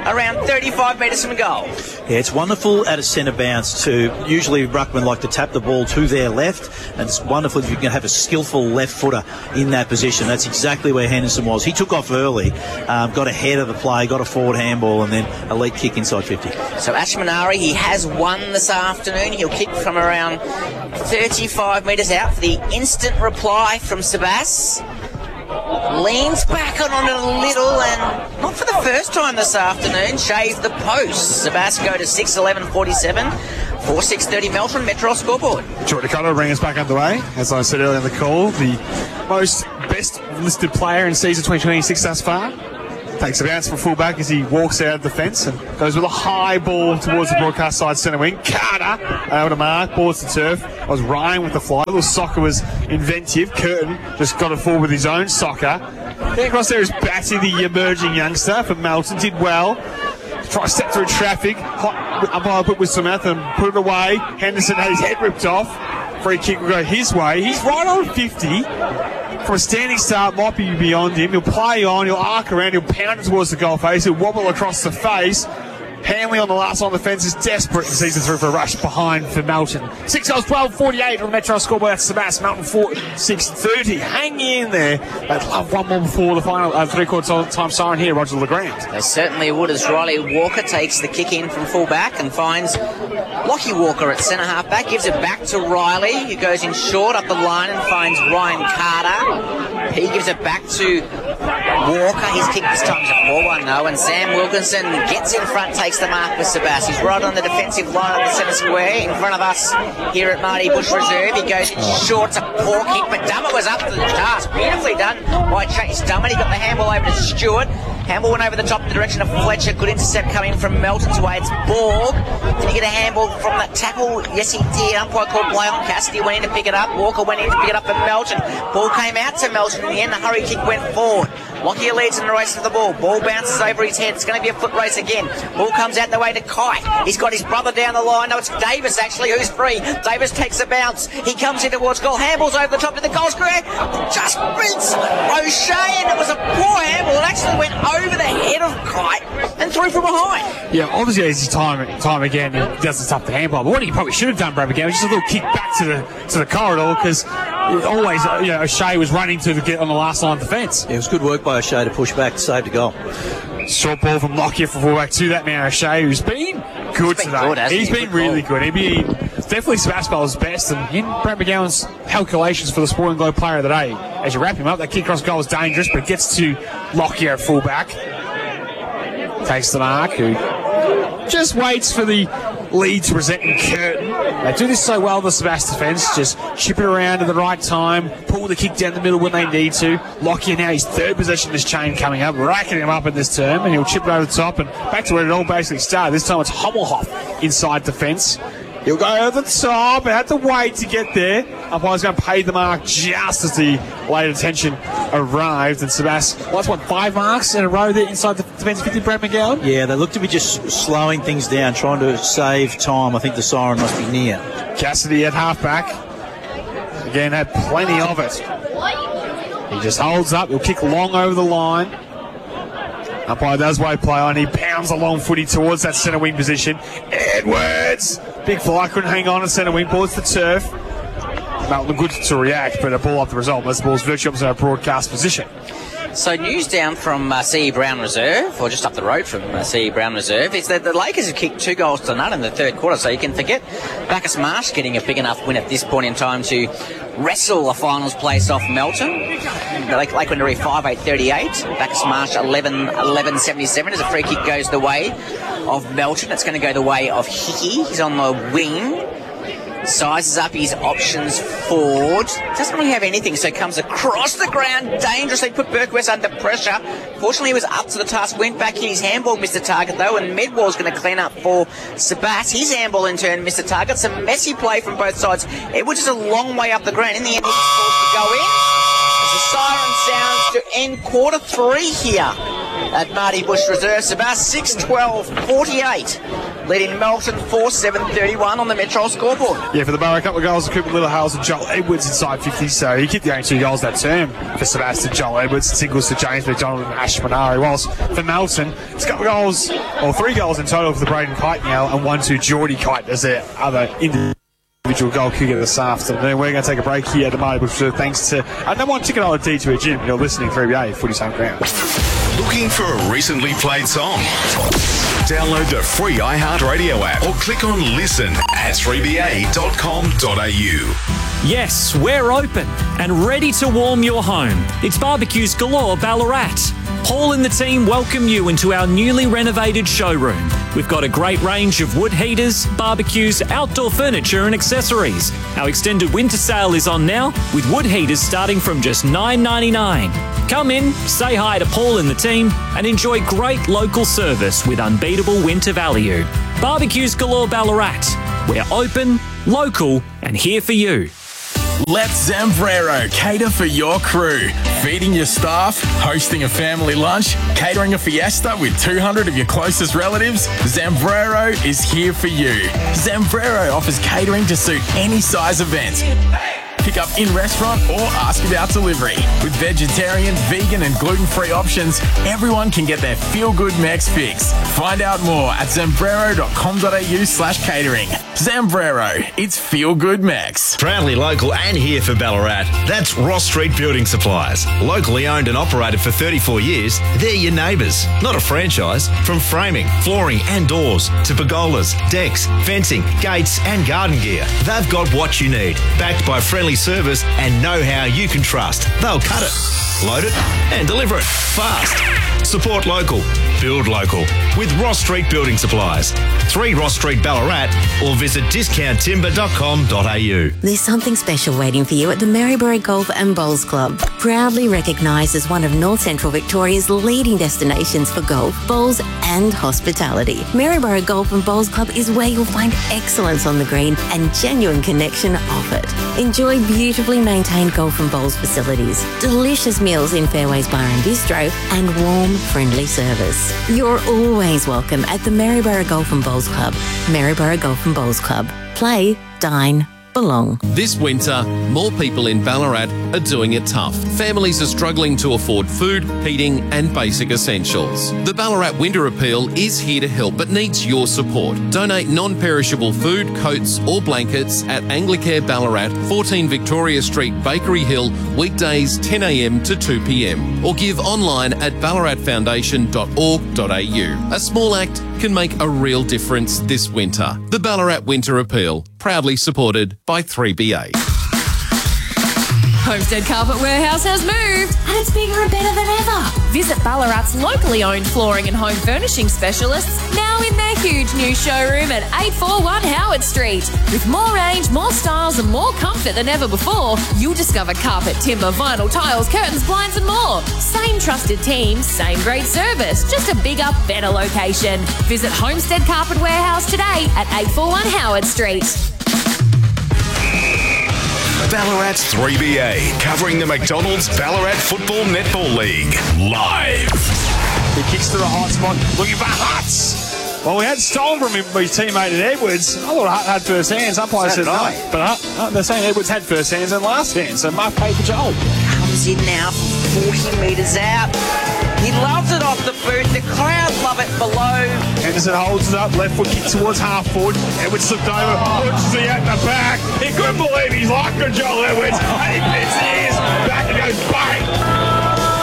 around thirty-five metres from goal. Yeah, it's wonderful at a centre bounce too. Usually ruckmen like to tap the ball to their left, and it's wonderful if you can have a skillful left footer in that position. That's exactly where Henderson was. He took off early, um, got ahead of the play, got a forward handball, and then a late kick inside fifty. So Ashmanari, he has won this afternoon. He'll kick from around thirty-five metres out for the instant reply from Sebas. Leans back on it a little, and not for the first time this afternoon, shaved the post. Sebas go to six eleven forty-seven. four six thirty Melton, Metro scoreboard. Jordan Cotto bring us back underway. As I said earlier in the call, the most best listed player in season twenty twenty-six thus far. Takes a bounce from fullback as he walks out of the fence and goes with a high ball towards the broadcast side centre wing. Carter able to mark, ball to turf. I was Ryan with the fly. Little soccer was inventive. Curtin just got it forward with his own soccer. Then across there is Batty, the emerging youngster from Melton. Did well. Try to step through traffic. Hot umpire put with some mouth and put it away. Henderson had his head ripped off. Free kick will go his way. He's right on fifty. From a standing start, might be beyond him. He'll play on, he'll arc around, he'll pound it towards the goal face, he'll wobble across the face. Hanley on the last line of the fence is desperate to season through for a rush behind for Melton. Six goals, twelve forty-eight on the Metro scoreboard. That's Sebas. Melton four six thirty. Hang in there. They'd love one more before the final uh, three-quarter time siren here, Roger LeGrand. They certainly would, as Riley Walker takes the kick in from full-back and finds Lockie Walker at centre half-back, gives it back to Riley, who goes in short up the line and finds Ryan Carter. He gives it back to Walker. His kick this time is a four one though, and Sam Wilkinson gets in front, takes the mark with Sebas. He's right on the defensive line of the centre square in front of us here at Marty Bush Reserve. He goes in short, it's a poor kick, but Dummer was up to the task. Beautifully done by Chase Dummer. He got the handball over to Stewart. Handball went over the top in the direction of Fletcher. Good intercept coming from Melton's way. It's Borg. Did he get a handball from that tackle? Yes, he did. Umpire called play on. Cassidy went in to pick it up. Walker went in to pick it up for Melton. Ball came out to Melton in the end. The hurry kick went forward. Lockyer leads in the race for the ball. Ball bounces over his head. It's going to be a foot race again. Ball comes out the way to Kite. He's got his brother down the line. No, it's Davis actually who's free. Davis takes a bounce. He comes in towards goal. Handballs over the top to the goal square. Just beats O'Shea, and it was a poor handball. It actually went over the head of Kite and through from behind. Yeah, obviously it's his time time again. He does the stuff to handball. But what he probably should have done, Brad McGowan, was just a little kick back to the to the corridor, because always, you know, O'Shea was running to get on the last line of defence. Yeah, it was good work by O'Shea to push back to save the goal. Short ball from Lockyer for fullback to that man O'Shea, who's been good He's been today. good, hasn't He's he? been Good really ball. good. He'd be definitely Sebastopol's best, and in Brad McGowan's calculations for the Sporting Globe Player of the Day, as you wrap him up, that kick cross goal is dangerous, but gets to Lockyer at fullback. Takes the mark, who just waits for the lead to present in Curtin. They do this so well, the Sebas defence. Just chip it around at the right time, pull the kick down the middle when they need to. Lockyer now, his third possession of this chain coming up, racking him up in this term, and he'll chip it over the top and back to where it all basically started. This time it's Hommelhoff inside defence. He'll go over the top and had to wait to get there. Umpire's going to pay the mark just as the late attention arrived. And Sebas, well, that's what, five marks in a row there inside the defence fifty, Brad McGowan? Yeah, they look to be just slowing things down, trying to save time. I think the siren must be near. Cassidy at halfback. Again, had plenty of it. He just holds up. He'll kick long over the line. Umpire does wave play on. He pounds a long footy towards that centre wing position. Edwards! Big fly, couldn't hang on at centre wing. Ball to the turf. Melton good to react, but a ball off the result. That's the ball's virtually opposite our broadcast position. So news down from uh, C E Brown Reserve, or just up the road from uh, C E Brown Reserve, is that the Lakers have kicked two goals to none in the third quarter, so you can forget Bacchus Marsh getting a big enough win at this point in time to wrestle a finals place off Melton. The Lake, Lake Wendouree five eight thirty-eight, Bacchus Marsh eleven eleven seventy-seven as a free kick goes the way of Melton. It's going to go the way of Hickey. He's on the wing. Sizes up his options forward. Doesn't really have anything, so comes across the ground dangerously, put Berkwest under pressure. Fortunately, he was up to the task, went back in his handball, missed the target though, and Medwall's going to clean up for Sebas. His handball in turn missed the target. Some messy play from both sides. Edwards is a long way up the ground. In the end, he's forced to go in. As the siren sounds to end quarter three here at Marty Bush Reserve. Sebas six twelve forty-eight, leading Melton four seven thirty-one on the Metro scoreboard. Yeah, for the Borough, a couple of goals, Cooper Littlehales and Joel Edwards inside fifty, so he kicked the only two goals that term for Sebastian Joel Edwards, singles to James McDonald and Ash Manari, whilst for Melton, it's a couple of goals, or three goals in total for the Braden Kite now, and one to Geordie Kite as their other individual goal kicker this afternoon. We're going to take a break here at the Marty Bush Reserve, thanks to our number one ticket holder, D two E Gym. You're listening to three B A Footy's Home Ground. Looking for a recently played song? Download the free iHeartRadio app or click on listen at three b a dot com dot a u. Yes, we're open and ready to warm your home. It's Barbecues Galore Ballarat. Paul and the team welcome you into our newly renovated showroom. We've got a great range of wood heaters, barbecues, outdoor furniture and accessories. Our extended winter sale is on now, with wood heaters starting from just nine ninety-nine. Come in, say hi to Paul and the team, and enjoy great local service with unbeatable winter value. Barbecues Galore Ballarat. We're open, local, and here for you. Let Zambrero cater for your crew. Feeding your staff, hosting a family lunch, catering a fiesta with two hundred of your closest relatives, Zambrero is here for you. Zambrero offers catering to suit any size event. Pick up in-restaurant or ask about delivery. With vegetarian, vegan and gluten-free options, everyone can get their feel-good Mex fix. Find out more at zambrero dot com dot a u slash catering. Zambrero, it's feel-good Mex. Proudly local and here for Ballarat. That's Ross Street Building Supplies. Locally owned and operated for thirty-four years, they're your neighbours, not a franchise. From framing, flooring and doors to pergolas, decks, fencing, gates and garden gear, they've got what you need. Backed by friendly service and know-how you can trust. They'll cut it, load it and deliver it fast. Support local, build local with Ross Street Building Supplies. three Ross Street Ballarat or visit discount timber dot com dot a u. There's something special waiting for you at the Maryborough Golf and Bowls Club. Proudly recognised as one of North Central Victoria's leading destinations for golf, bowls and hospitality. Maryborough Golf and Bowls Club is where you'll find excellence on the green and genuine connection off it. Enjoy beautifully maintained golf and bowls facilities, delicious meals in Fairways Bar and Bistro and warm, friendly service. You're always welcome at the Maryborough Golf and Bowls Club. Maryborough Golf and Bowls Club. Play, dine, belong. This winter, more people in Ballarat are doing it tough. Families are struggling to afford food, heating and basic essentials. The Ballarat Winter Appeal is here to help but needs your support. Donate non-perishable food, coats or blankets at Anglicare Ballarat, fourteen Victoria Street, Bakery Hill, weekdays ten a m to two p m or give online at ballarat foundation dot org dot a u. A small act can make a real difference this winter. The Ballarat Winter Appeal, proudly supported by three B A. Homestead Carpet Warehouse has moved and it's bigger and better than ever. Visit Ballarat's locally owned flooring and home furnishing specialists now in their huge new showroom at eight forty-one Howard Street. With more range, more styles and more comfort than ever before, you'll discover carpet, timber, vinyl, tiles, curtains, blinds and more. Same trusted team, same great service, just a bigger, better location. Visit Homestead Carpet Warehouse today at eight forty-one Howard Street. Ballarat's three B A, covering the McDonald's Ballarat Football Netball League, live. He kicks to the hot spot, looking for Hutz. Well, we had stolen from him, his teammate at Edwards. I thought Hutt had first hands. Umpire said no. But Hutt, no, they're saying Edwards had first hands and last hands, so Mark paid for Joel. Comes in now, forty metres out. He loves it off the boot. The crowd love it below. Henderson holds it up, left foot kick towards half forward. Edwards slipped over, punches it out the back. He couldn't believe he's locked on Joel Edwards. And he fits his back and goes bang.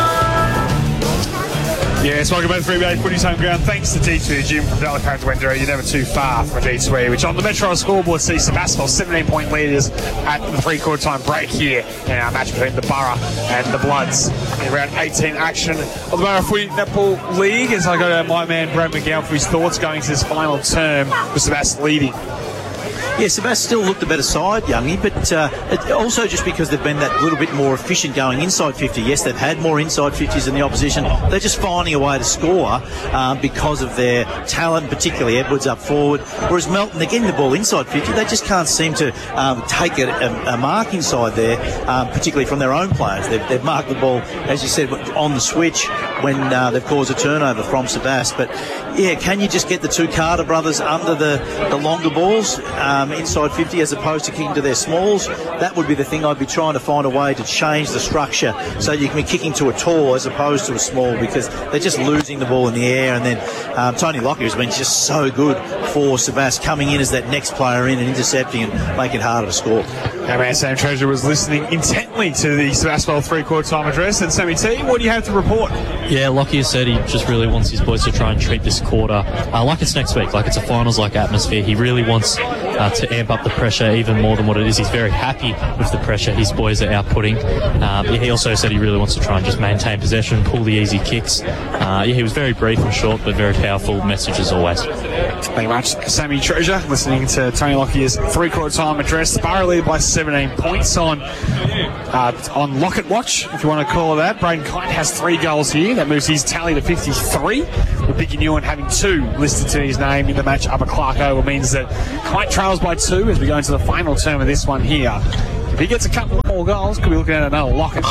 Yes, welcome back to three B A Footy's Home Ground. Thanks to D two E Gym from Delacombe to Wendouree. You're never too far from a D two E, which on the Metro scoreboard sees Sebastopol seventeen point leaders at the three-quarter time break here in our match between the Borough and the Bloods. In round eighteen action of the Borough Footy Netball League, as I go to my man Brad McGowan for his thoughts going into this final term with Sebastopol leading. Yeah, Sebastopol still looked the better side, Youngie, but uh, it also just because they've been that little bit more efficient going inside fifty. Yes, they've had more inside fifties than the opposition. They're just finding a way to score um, because of their talent, particularly Edwards up forward. Whereas Melton, they're getting the ball inside fifty. They just can't seem to um, take a, a, a mark inside there, um, particularly from their own players. They've, they've marked the ball, as you said, on the switch. when uh, they've caused a turnover from Sebas. But yeah, can you just get the two Carter brothers under the, the longer balls um, inside fifty as opposed to kicking to their smalls? That would be the thing. I'd be trying to find a way to change the structure so you can be kicking to a tall as opposed to a small, because they're just losing the ball in the air. And then um, Tony Lockyer has been just so good for Sebas, coming in as that next player in and intercepting and making it harder to score. Our man Sam Treasure was listening intently to the Sebastopol three-quarter time address. And Sammy T, what do you have to report? Yeah, Lockyer said he just really wants his boys to try and treat this quarter uh, like it's next week, like it's a finals-like atmosphere. He really wants uh, to amp up the pressure even more than what it is. He's very happy with the pressure his boys are outputting. Um, he also said he really wants to try and just maintain possession, pull the easy kicks. Uh, yeah, he was very brief and short, but very powerful message as always. Thank you much, Sammy Treasure, listening to Tony Lockyer's three-quarter time address. The Barra lead by seventeen points on uh, on Lockett Watch, if you want to call it that. Braden Kite has three goals here. That moves his tally to fifty-three. With Biggie Newen having two listed to his name in the match up at Clark Oval, means that Kite trails by two as we go into the final term of this one here. If he gets a couple more goals, could be looking at another Lockett.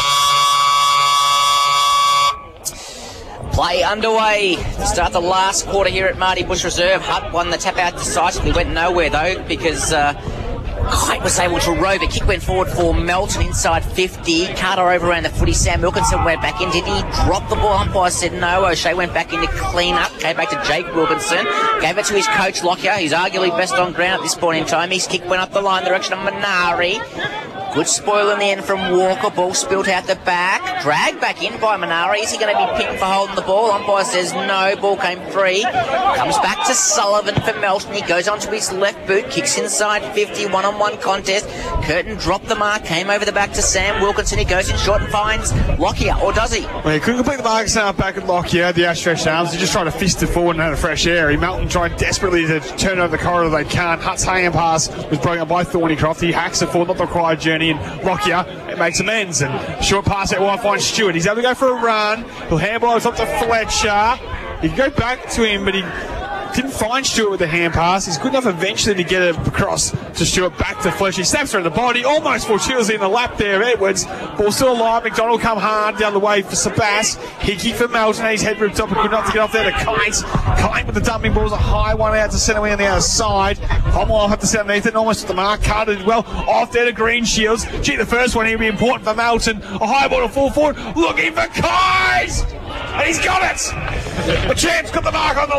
Play underway to start the last quarter here at Marty Bush Reserve. Hutt won the tap out decisively, went nowhere though because uh, Kite was able to rove. A kick went forward for Melton inside fifty. Carter overran the footy. Sam Wilkinson went back in. Did he drop the ball? Umpire said no. O'Shea went back in to clean up. Came back to Jake Wilkinson. Gave it to his coach Lockyer. He's arguably best on ground at this point in time. His kick went up the line, the direction of Minari. Good spoil in the end from Walker. Ball spilled out the back. Dragged back in by Minari. Is he going to be pinned for holding the ball? Umpire says no. Ball came free. Comes back to Sullivan for Melton. He goes onto his left boot. Kicks inside fifty. One-on-one contest. Curtin dropped the mark. Came over the back to Sam Wilkinson. He goes in short and finds Lockyer. Or does he? Well, he couldn't complete the mark out back at Lockyer. The outstretched arms. He just tried to fist it forward and had a fresh air. Melton tried desperately to turn over the corridor. They can't. Hutt's hand pass was broken up by Thornycroft. He hacks it forward. Not the required journey. And Lockyer it makes amends, and short pass out wide finds Stewart. He's able to go for a run. He'll handball it up to Fletcher. He can go back to him, but he didn't find Stewart with the hand pass. He's good enough eventually to get it across to Stewart, back to Fletcher. He snaps her in the body, almost fortuitously in the lap there. Edwards, ball still alive. McDonald come hard down the way for Sebas. Hickey for Melton. His head ripped up, but good enough to get off there to Kite. Kite with the dumping balls, a high one out to centre way on the outer side. Hommel will have to sit underneath it, almost at the mark. Carter did well. Off there to Green Shields. Gee, the first one here will be important for Melton. A high ball to full forward, looking for Kite! And he's got it! The champ's got the mark on the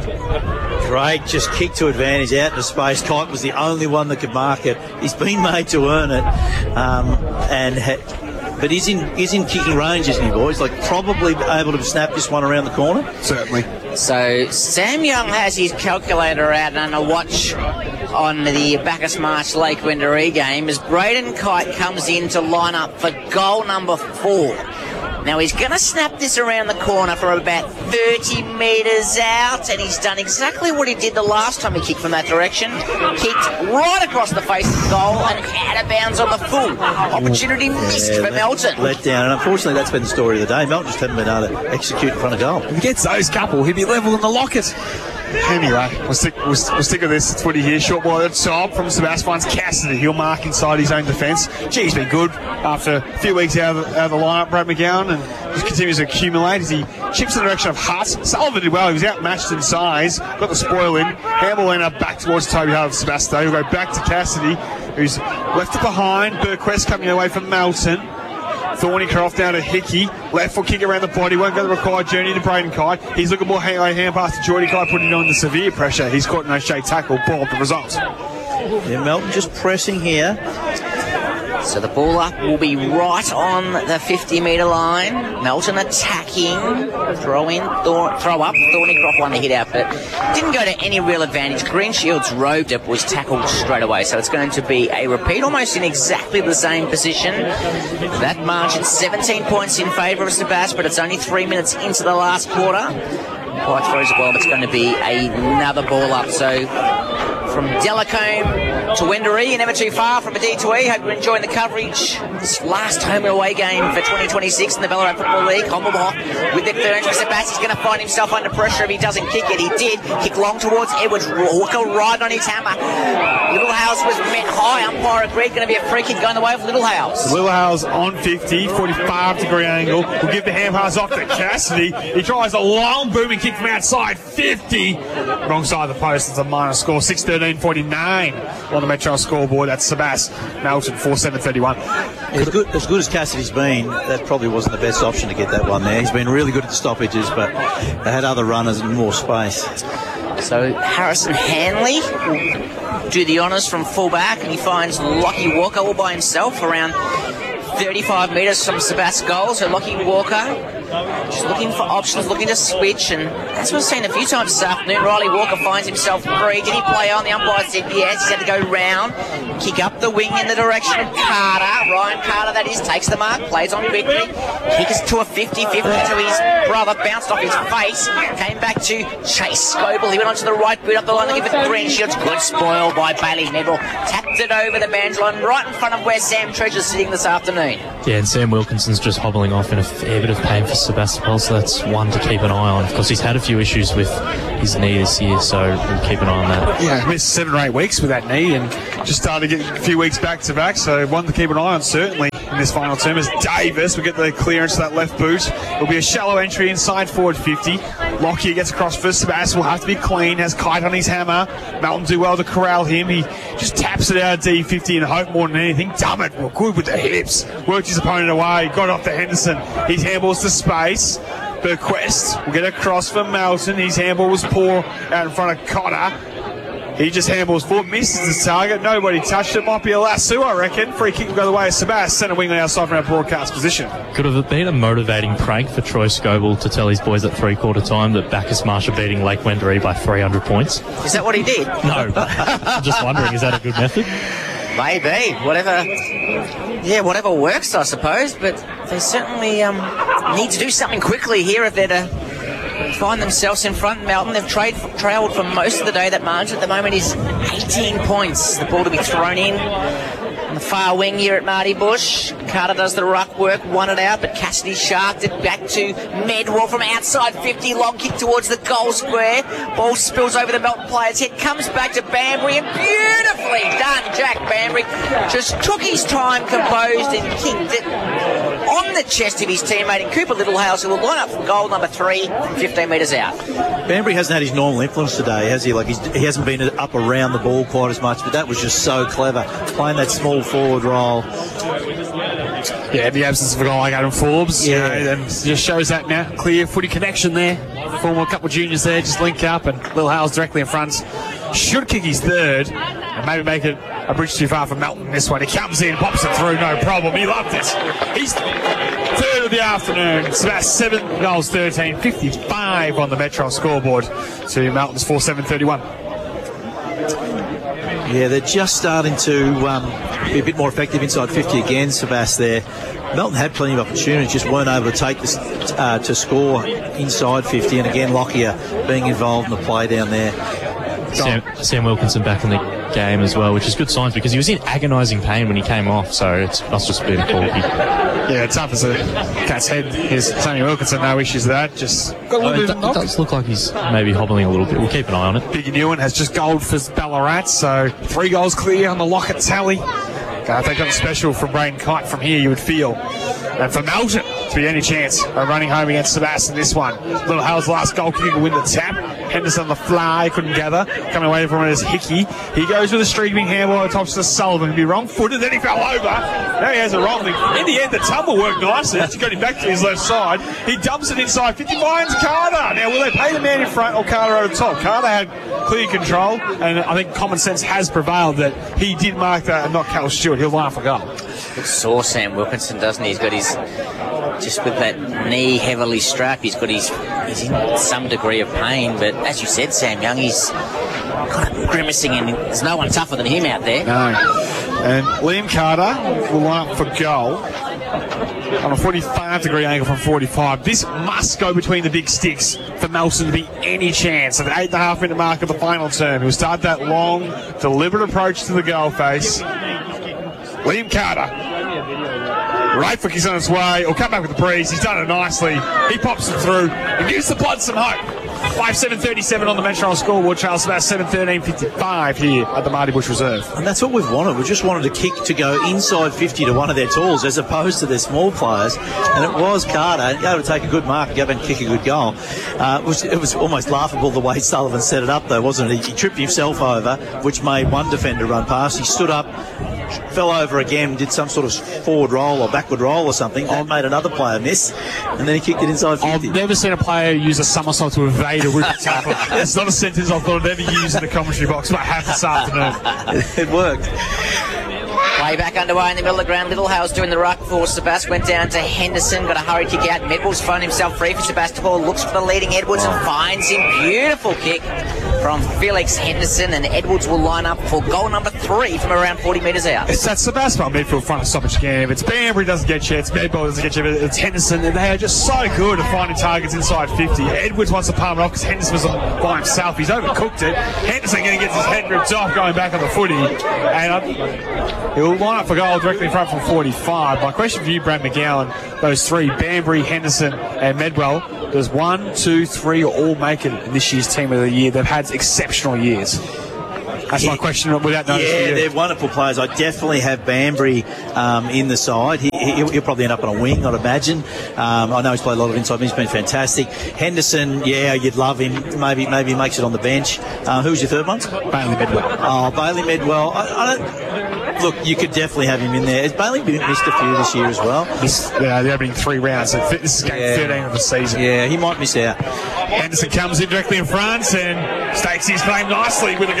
lead. Great, just kick to advantage out into space. Kite was the only one that could mark it. He's been made to earn it. Um, and ha- But he's in, he's in kicking range, isn't he, boys? Like, probably able to snap this one around the corner? Certainly. So, Sam Young has his calculator out and a watch on the Bacchus Marsh Lake Wendouree game as Braden Kite comes in to line up for goal number four. Now he's going to snap this around the corner for about thirty metres out, and he's done exactly what he did the last time he kicked from that direction. Kicked right across the face of the goal and out of bounds on the full. Opportunity missed yeah, for Melton. Let down, and unfortunately that's been the story of the day. Melton just haven't been able to execute in front of goal. If he gets those couple, he'd be level in the Lockett. Anyway, we'll stick, we'll, we'll stick with this footy here. Short ball at the top from Sebas finds Cassidy. He'll mark inside his own defence. Gee, he's been good after a few weeks out of the, out of the lineup, Brad McGowan, and just continues to accumulate as he chips in the direction of Hutt. Sullivan did well. He was outmatched in size. Got the spoil in. Handball ended up back towards Toby Hart of Sebastopol. He'll go back to Cassidy, who's left it behind. Burquest coming away from Melton. Thornycroft down to Hickey. Left foot kick around the body. Won't go the required journey to Braden Kite. He's looking more hand, hand pass to Geordie Kite, putting on the severe pressure. He's caught no shade tackle. Ball the result. Yeah, Melton just pressing here. So the ball up will be right on the fifty metre line. Melton attacking. Throw in, Thor- throw up. Thornycroft won the hit out, but didn't go to any real advantage. Green Shields roved it, was tackled straight away. So it's going to be a repeat, almost in exactly the same position. That margin, seventeen points in favour of Sebas, but it's only three minutes into the last quarter. Quite throws it well, but it's going to be another ball up. So from Delacombe to Wendouree. You're never too far from a D two E. Hope you're enjoying the coverage. This last home and away game for twenty twenty-six in the Ballarat Football League. Hommelbach with the third entry. Sebastian's going to find himself under pressure if he doesn't kick it. He did. Kick long towards Edwards. Walker right on his hammer. Little House was met high. Umpire agreed. Going to be a free kick going the way of Little House. Little House on fifty, forty-five degree angle. We'll give the hand pass off to Cassidy. He tries a long booming kick from outside fifty. Wrong side of the post. It's a minus score. six thirteen forty-nine on the Metro scoreboard. That's Sebas Melton, four seven thirty-one. As good, as good as Cassidy's been, that probably wasn't the best option to get that one there. He's been really good at the stoppages, but they had other runners and more space. So Harrison Hanley will do the honours from fullback, and he finds Lockie Walker all by himself around thirty-five metres from Sebas' goal. So Lockie Walker just looking for options, looking to switch, and as we've seen a few times this afternoon, Riley Walker finds himself free. Did he play on? The umpire said yes. He's had to go round, kick up the wing in the direction of Carter. Ryan Carter, that is, takes the mark, plays on quickly, kicks to a fifty-fifty to his brother, bounced off his face, came back to Chase Scoble. He went onto the right boot up the line looking for Green Shields. Good spoil by Bailey Neville. Tapped it over the band line right in front of where Sam Treasure's sitting this afternoon. Yeah, and Sam Wilkinson's just hobbling off in a fair bit of pain for Sebastopol, so that's one to keep an eye on. Of course, he's had a few issues with his knee this year, so we'll keep an eye on that. Yeah, missed seven or eight weeks with that knee and just started getting a few weeks back to back, so one to keep an eye on certainly in this final term is Davis. We get the clearance to that left boot. It'll be a shallow entry inside forward fifty. Lockyer gets across first. Sebas will have to be clean, has Kite on his hammer. Melton do well to corral him. He just taps it out D fifty and hope more than anything. Dummett, well, good with the hips. Worked his opponent away, got off to Henderson. His handballs to space. Burquest will get across for Melton. His handball was poor out in front of Cotter. He just handballs forward, misses his target. Nobody touched it. Might be a lasso, I reckon. Free kick will go the way of Sebas. Centre wing outside from our broadcast position. Could have been a motivating prank for Troy Scoble to tell his boys at three-quarter time that Bacchus Marsh are beating Lake Wendouree by three hundred points. Is that what he did? No, but I'm just wondering, is that a good method? Maybe. Whatever. Yeah, whatever works, I suppose. But they certainly um, need to do something quickly here if they're to find themselves in front. Melton, they've trade, trailed for most of the day. That margin at the moment is eighteen points. The ball to be thrown in on the far wing here at Marty Bush. Carter does the ruck work, won it out, but Cassidy sharked it back to Medwell from outside fifty. Long kick towards the goal square. Ball spills over the Melton player's head, comes back to Banbury, and beautifully done. Jack Banbury just took his time, composed, and kicked it on the chest of his teammate in Cooper Littlehouse, who will line up for goal number three from fifteen metres out. Banbury hasn't had his normal influence today, has he? Like he's, he hasn't been up around the ball quite as much, but that was just so clever, playing that small forward role. Yeah, the absence of a guy like Adam Forbes, Yeah. you know, and just shows that now. Clear footy connection there. Former couple of juniors there, just link up, and Lil Hale's directly in front. Should kick his third, and maybe make it a bridge too far for Melton this one. He comes in, pops it through, no problem. He loved it. He's third of the afternoon. It's about seven goals, thirteen, fifty-five on the Metro scoreboard to Melton's four seven thirty-one. Yeah, they're just starting to um, be a bit more effective inside fifty again, Sebas there. Melton had plenty of opportunities, just weren't able to take this uh, to score inside fifty, and again Lockyer being involved in the play down there. Sam, Sam Wilkinson back in the game as well, which is good signs because he was in agonising pain when he came off, so it must just be a call. Yeah, tough as a cat's head. Here's Sammy Wilkinson, no issues with that. Just got a little Oh, it, bit do- of a it knock. does look like he's maybe hobbling a little bit. We'll keep an eye on it. Big Newen has just gold for Ballarat, so three goals clear on the Lockett tally. Gonna take something special from Braden Kite from here, you would feel. And for Melton to be any chance of running home against Sebastian this one. Little Hale's last goal kicking to win the tap. Henderson on the fly, couldn't gather. Coming away from it is Hickey. He goes with a streaming handball on top to Sullivan. He'd be wrong-footed, then he fell over. Now he has a wrong thing. In the end, the tumble worked nicely. He got him back to his left side. He dumps it inside fifty, finds Carter. Now, will they pay the man in front or Carter over the top? Carter had clear control, and I think common sense has prevailed that he did mark that and not Cal Stewart. He'll line for goal. Looks sore, Sam Wilkinson, doesn't he? He's got his, just with that knee heavily strapped, he's got his, he's in some degree of pain, but as you said, Sam Young, he's kind of grimacing, and there's no one tougher than him out there. No. And Liam Carter will line up for goal. on a forty-five degree angle from forty-five. This must go between the big sticks for Melton to be any chance at the eight and a half minute mark of the final term. He'll start that long, deliberate approach to the goal face. Liam Carter. Right foot is on its way. He'll come back with the breeze. He's done it nicely. He pops it through and gives the pod some hope. five seven thirty-seven on the Metro scoreboard. Charles Sebass seven thirteen fifty-five here at the Marty Bush Reserve. And that's what we've wanted. We just wanted a kick to go inside fifty to one of their talls as opposed to their small players. And it was Carter able to take a good mark and go and kick a good goal. Uh, it, was, it was almost laughable the way Sullivan set it up, though, wasn't it? He tripped himself over, which made one defender run past. He stood up, fell over again, did some sort of forward roll or backward roll or something. That made another player miss, and then he kicked it inside fifty. I've never seen a player use a somersault to evade a wicket tackle. It's not a sentence I thought I'd ever use in the commentary box, but I have this afternoon. It worked. Play back underway in the middle of the ground. Little Hale's doing the ruck for Sebast. Went down to Henderson. Got a hurry kick out. Medwell's found himself free for Sebastopol. Looks for the leading Edwards and finds him. Beautiful kick from Felix Henderson. And Edwards will line up for goal number three from around forty metres out. It's that Sebastopol midfield front of stoppage again. If it's Banbury doesn't get you, it's Medwell doesn't get you, it's Henderson. And they are just so good at finding targets inside fifty. Edwards wants to palm it off because Henderson was by himself. He's overcooked it. Henderson going to get his head ripped off going back on the footy. And I, he'll line up for goal directly in front from forty-five. My question for you, Brad McGowan, those three, Banbury, Henderson and Medwell, does one, two, three all make it in this year's team of the year? They've had exceptional years. That's my question without notice. Yeah, they're wonderful players. I definitely have Banbury um, in the side. He, he'll, he'll probably end up on a wing, I'd imagine. Um, I know he's played a lot of inside, but he's been fantastic. Henderson, yeah, you'd love him. Maybe maybe he makes it on the bench. Uh, who's your third one? Bailey Medwell. Oh, Bailey Medwell. I, I don't, look, you could definitely have him in there. Has Bailey missed a few this year as well? This, uh, the opening three rounds. So this is game yeah. thirteen of the season. Yeah, he might miss out. Henderson comes in directly in front and stakes his claim nicely with a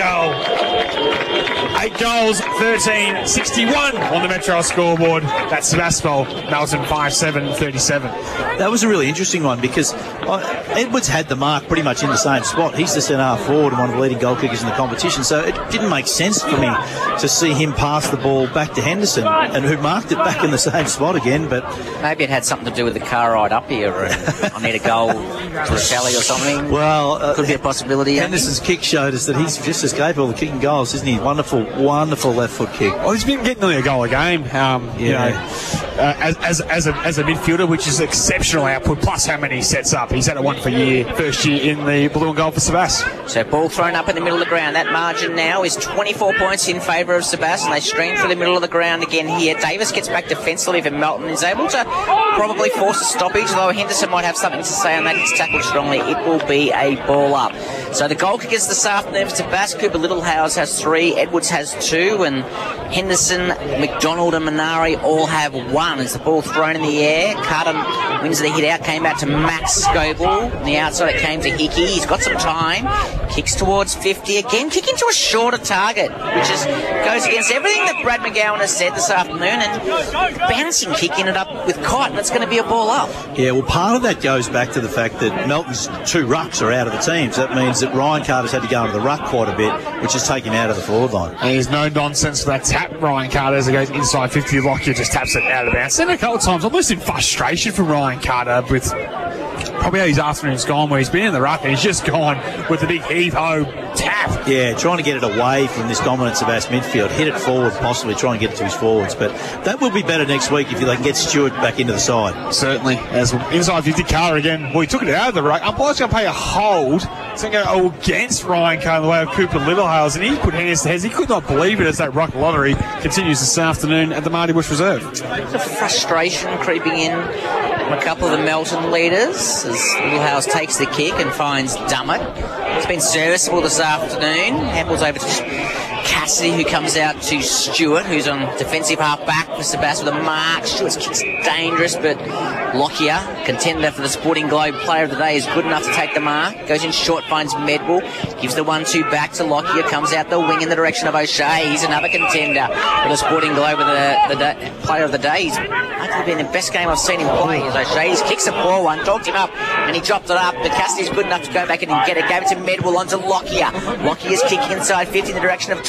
goal. Eight goals, thirteen sixty-one on the Metro scoreboard. That's Sebastopol, Melton five seven thirty-seven. That was a really interesting one because uh, Edwards had the mark pretty much in the same spot. He's the centre half forward and one of the leading goal kickers in the competition, so it didn't make sense for me to see him pass the ball back to Henderson, and who marked it back in the same spot again. But maybe it had something to do with the car ride up here. And I need a goal to a tally or something. Well, uh, could be a possibility. Henderson's kick showed us that he's just as capable of kicking goals, isn't he? Wonderful, wonderful left foot kick. Well, he's been getting nearly a goal a game. Um, yeah. You know, uh, as as as a, as a midfielder, which is exceptional output. Plus, how many he sets up? He's had a one for year, first year in the blue and gold for Sebast. So ball thrown up in the middle of the ground. That margin now is twenty-four points in favour of Sebast, and they stream through the middle of the ground again here. Davis gets back defensively for Melton, is able to probably force a stoppage, although Henderson might have something to say on that. It's tackled strongly. It will be a ball up. So the goal kickers this afternoon for Sebast. Cooper Littlehales has three, Edwards has two, and Henderson, McDonald and Minari all have one. As the ball thrown in the air, Carter wins the hit out, came out to Max Scoble. On the outside it came to Hickey. He's got some time. Kicks towards fifty again, kicking to a shorter target, which is goes against everything that Brad McGowan has said this afternoon, and bouncing kicking it up with Kite, and it's going to be a ball up. Yeah, well, part of that goes back to the fact that Melton's two rucks are out of the team, so that means that Ryan Carter's had to go into the ruck quite a bit, which has taken him out of the forward line. And there's no nonsense for that tap, Ryan Carter, as it goes inside fifty. Lockyer just taps it out of bounds. And a couple of times, almost in frustration from Ryan Carter with probably how his afternoon's gone, where he's been in the ruck and he's just gone with the big heave-ho tap. Yeah, trying to get it away from this dominant Sebast midfield, hit it forward, possibly try and get it to his forwards. But that will be better next week if they can get Stewart back into the side. Certainly. As inside fifty, Carter again, well, he took it out of the ruck. Umpire's going to pay a hold. It's going to go against Ryan Carter in the way of Cooper Littlehales, and he put hands to heads. He could not believe it as that ruck lottery continues this afternoon at the Marty Bush Reserve. The frustration creeping in from a couple of the Melton leaders as Littlehales takes the kick and finds Dummett. It's been serviceable this afternoon. Handballs over to Cassidy, who comes out to Stewart, who's on defensive half back for Sebast with a mark. Stewart's kick's dangerous, but Lockyer, contender for the Sporting Globe Player of the Day, is good enough to take the mark. Goes in short, finds Medwell, gives the one two back to Lockyer, comes out the wing in the direction of O'Shea. He's another contender for the Sporting Globe of the, the, the Player of the Day. He's actually been the best game I've seen him play. As O'Shea kicks a poor one, dogged him up, and he dropped it up. But Cassidy's good enough to go back in and get it. Gave it to Medwell onto Lockyer. Lockyer's kick inside fifty in the direction of Toby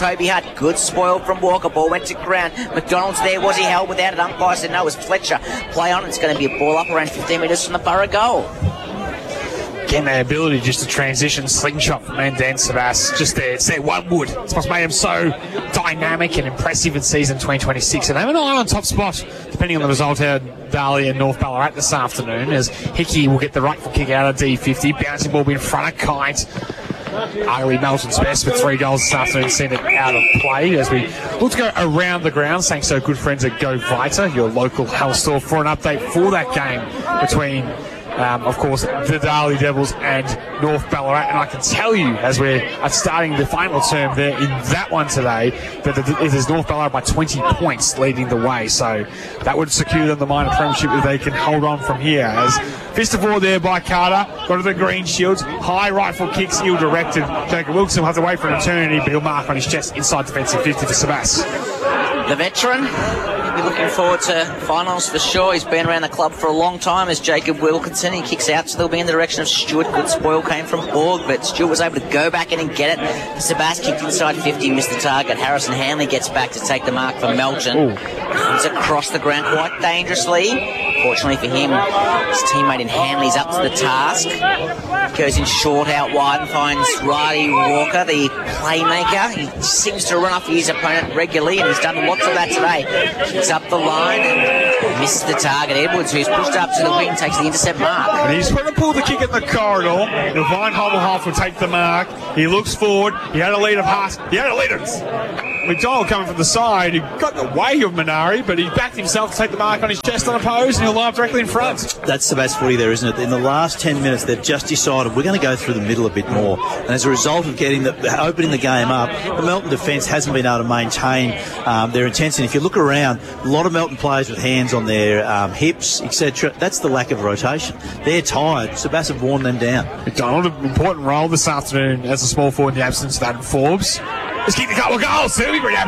Toby Hutt. Good spoil from Walker. Ball went to ground. McDonald's there. Was he held without it? Umpire said no, it was Fletcher. Play on. It's going to be a ball up around fifteen metres from the Borough goal. Again, their ability just to transition slingshot from Mandan Sabas, just there, it's their one wood. It's what's made them so dynamic and impressive in season twenty twenty-six. And they have an eye on top spot, depending on the result out of Darley and North Ballarat this afternoon, as Hickey will get the rightful kick out of D fifty. Bouncing ball will be in front of Kite. Arguably Melton's best with three goals this afternoon, seen it out of play as we look to go around the ground, thanks to our good friends at Go Vita, your local health store, for an update for that game between Um, of course, the Darley Devils and North Ballarat. And I can tell you, as we're starting the final term there in that one today, that it is North Ballarat by twenty points leading the way. So that would secure them the minor premiership if they can hold on from here. As fist of war there by Carter, got to the green shields, high rifle kicks, ill-directed. Jacob Wilson will have to wait for an eternity, but he'll mark on his chest inside defensive fifty for Sabas. The veteran, he'll be looking forward to finals for sure. He's been around the club for a long time as Jacob Wilkinson. He kicks out, so they'll be in the direction of Stewart. Good spoil came from Borg, but Stewart was able to go back in and get it. Sabas kicked inside fifty, missed the target. Harrison Hanley gets back to take the mark for Melton. Comes across the ground quite dangerously. Fortunately for him, his teammate in Hanley's up to the task. Goes in short out wide and finds Riley Walker, the playmaker. He seems to run off his opponent regularly, and he's done lots of that today. Kicks up the line and misses the target. Edwards, who's pushed up to the wing, takes the intercept mark. And he's going to pull the kick in the corridor. Divine Hobblehoff will take the mark. He looks forward. He had a lead of pass. He had a lead of McDonald coming from the side. He got in the way of Minari, but he backed himself to take the mark on his chest unopposed, and he'll line up directly in front. That's Sabas footy there, isn't it? In the last ten minutes, they've just decided we're going to go through the middle a bit more. And as a result of getting the, opening the game up, the Melton defence hasn't been able to maintain um, their intensity. If you look around, a lot of Melton players with hands on their um, hips, et cetera. That's the lack of rotation. They're tired. Sabas have worn them down. McDonald, an important role this afternoon as a small forward in the absence of Adam Forbes. He's kicked a couple of goals. Certainly pretty happy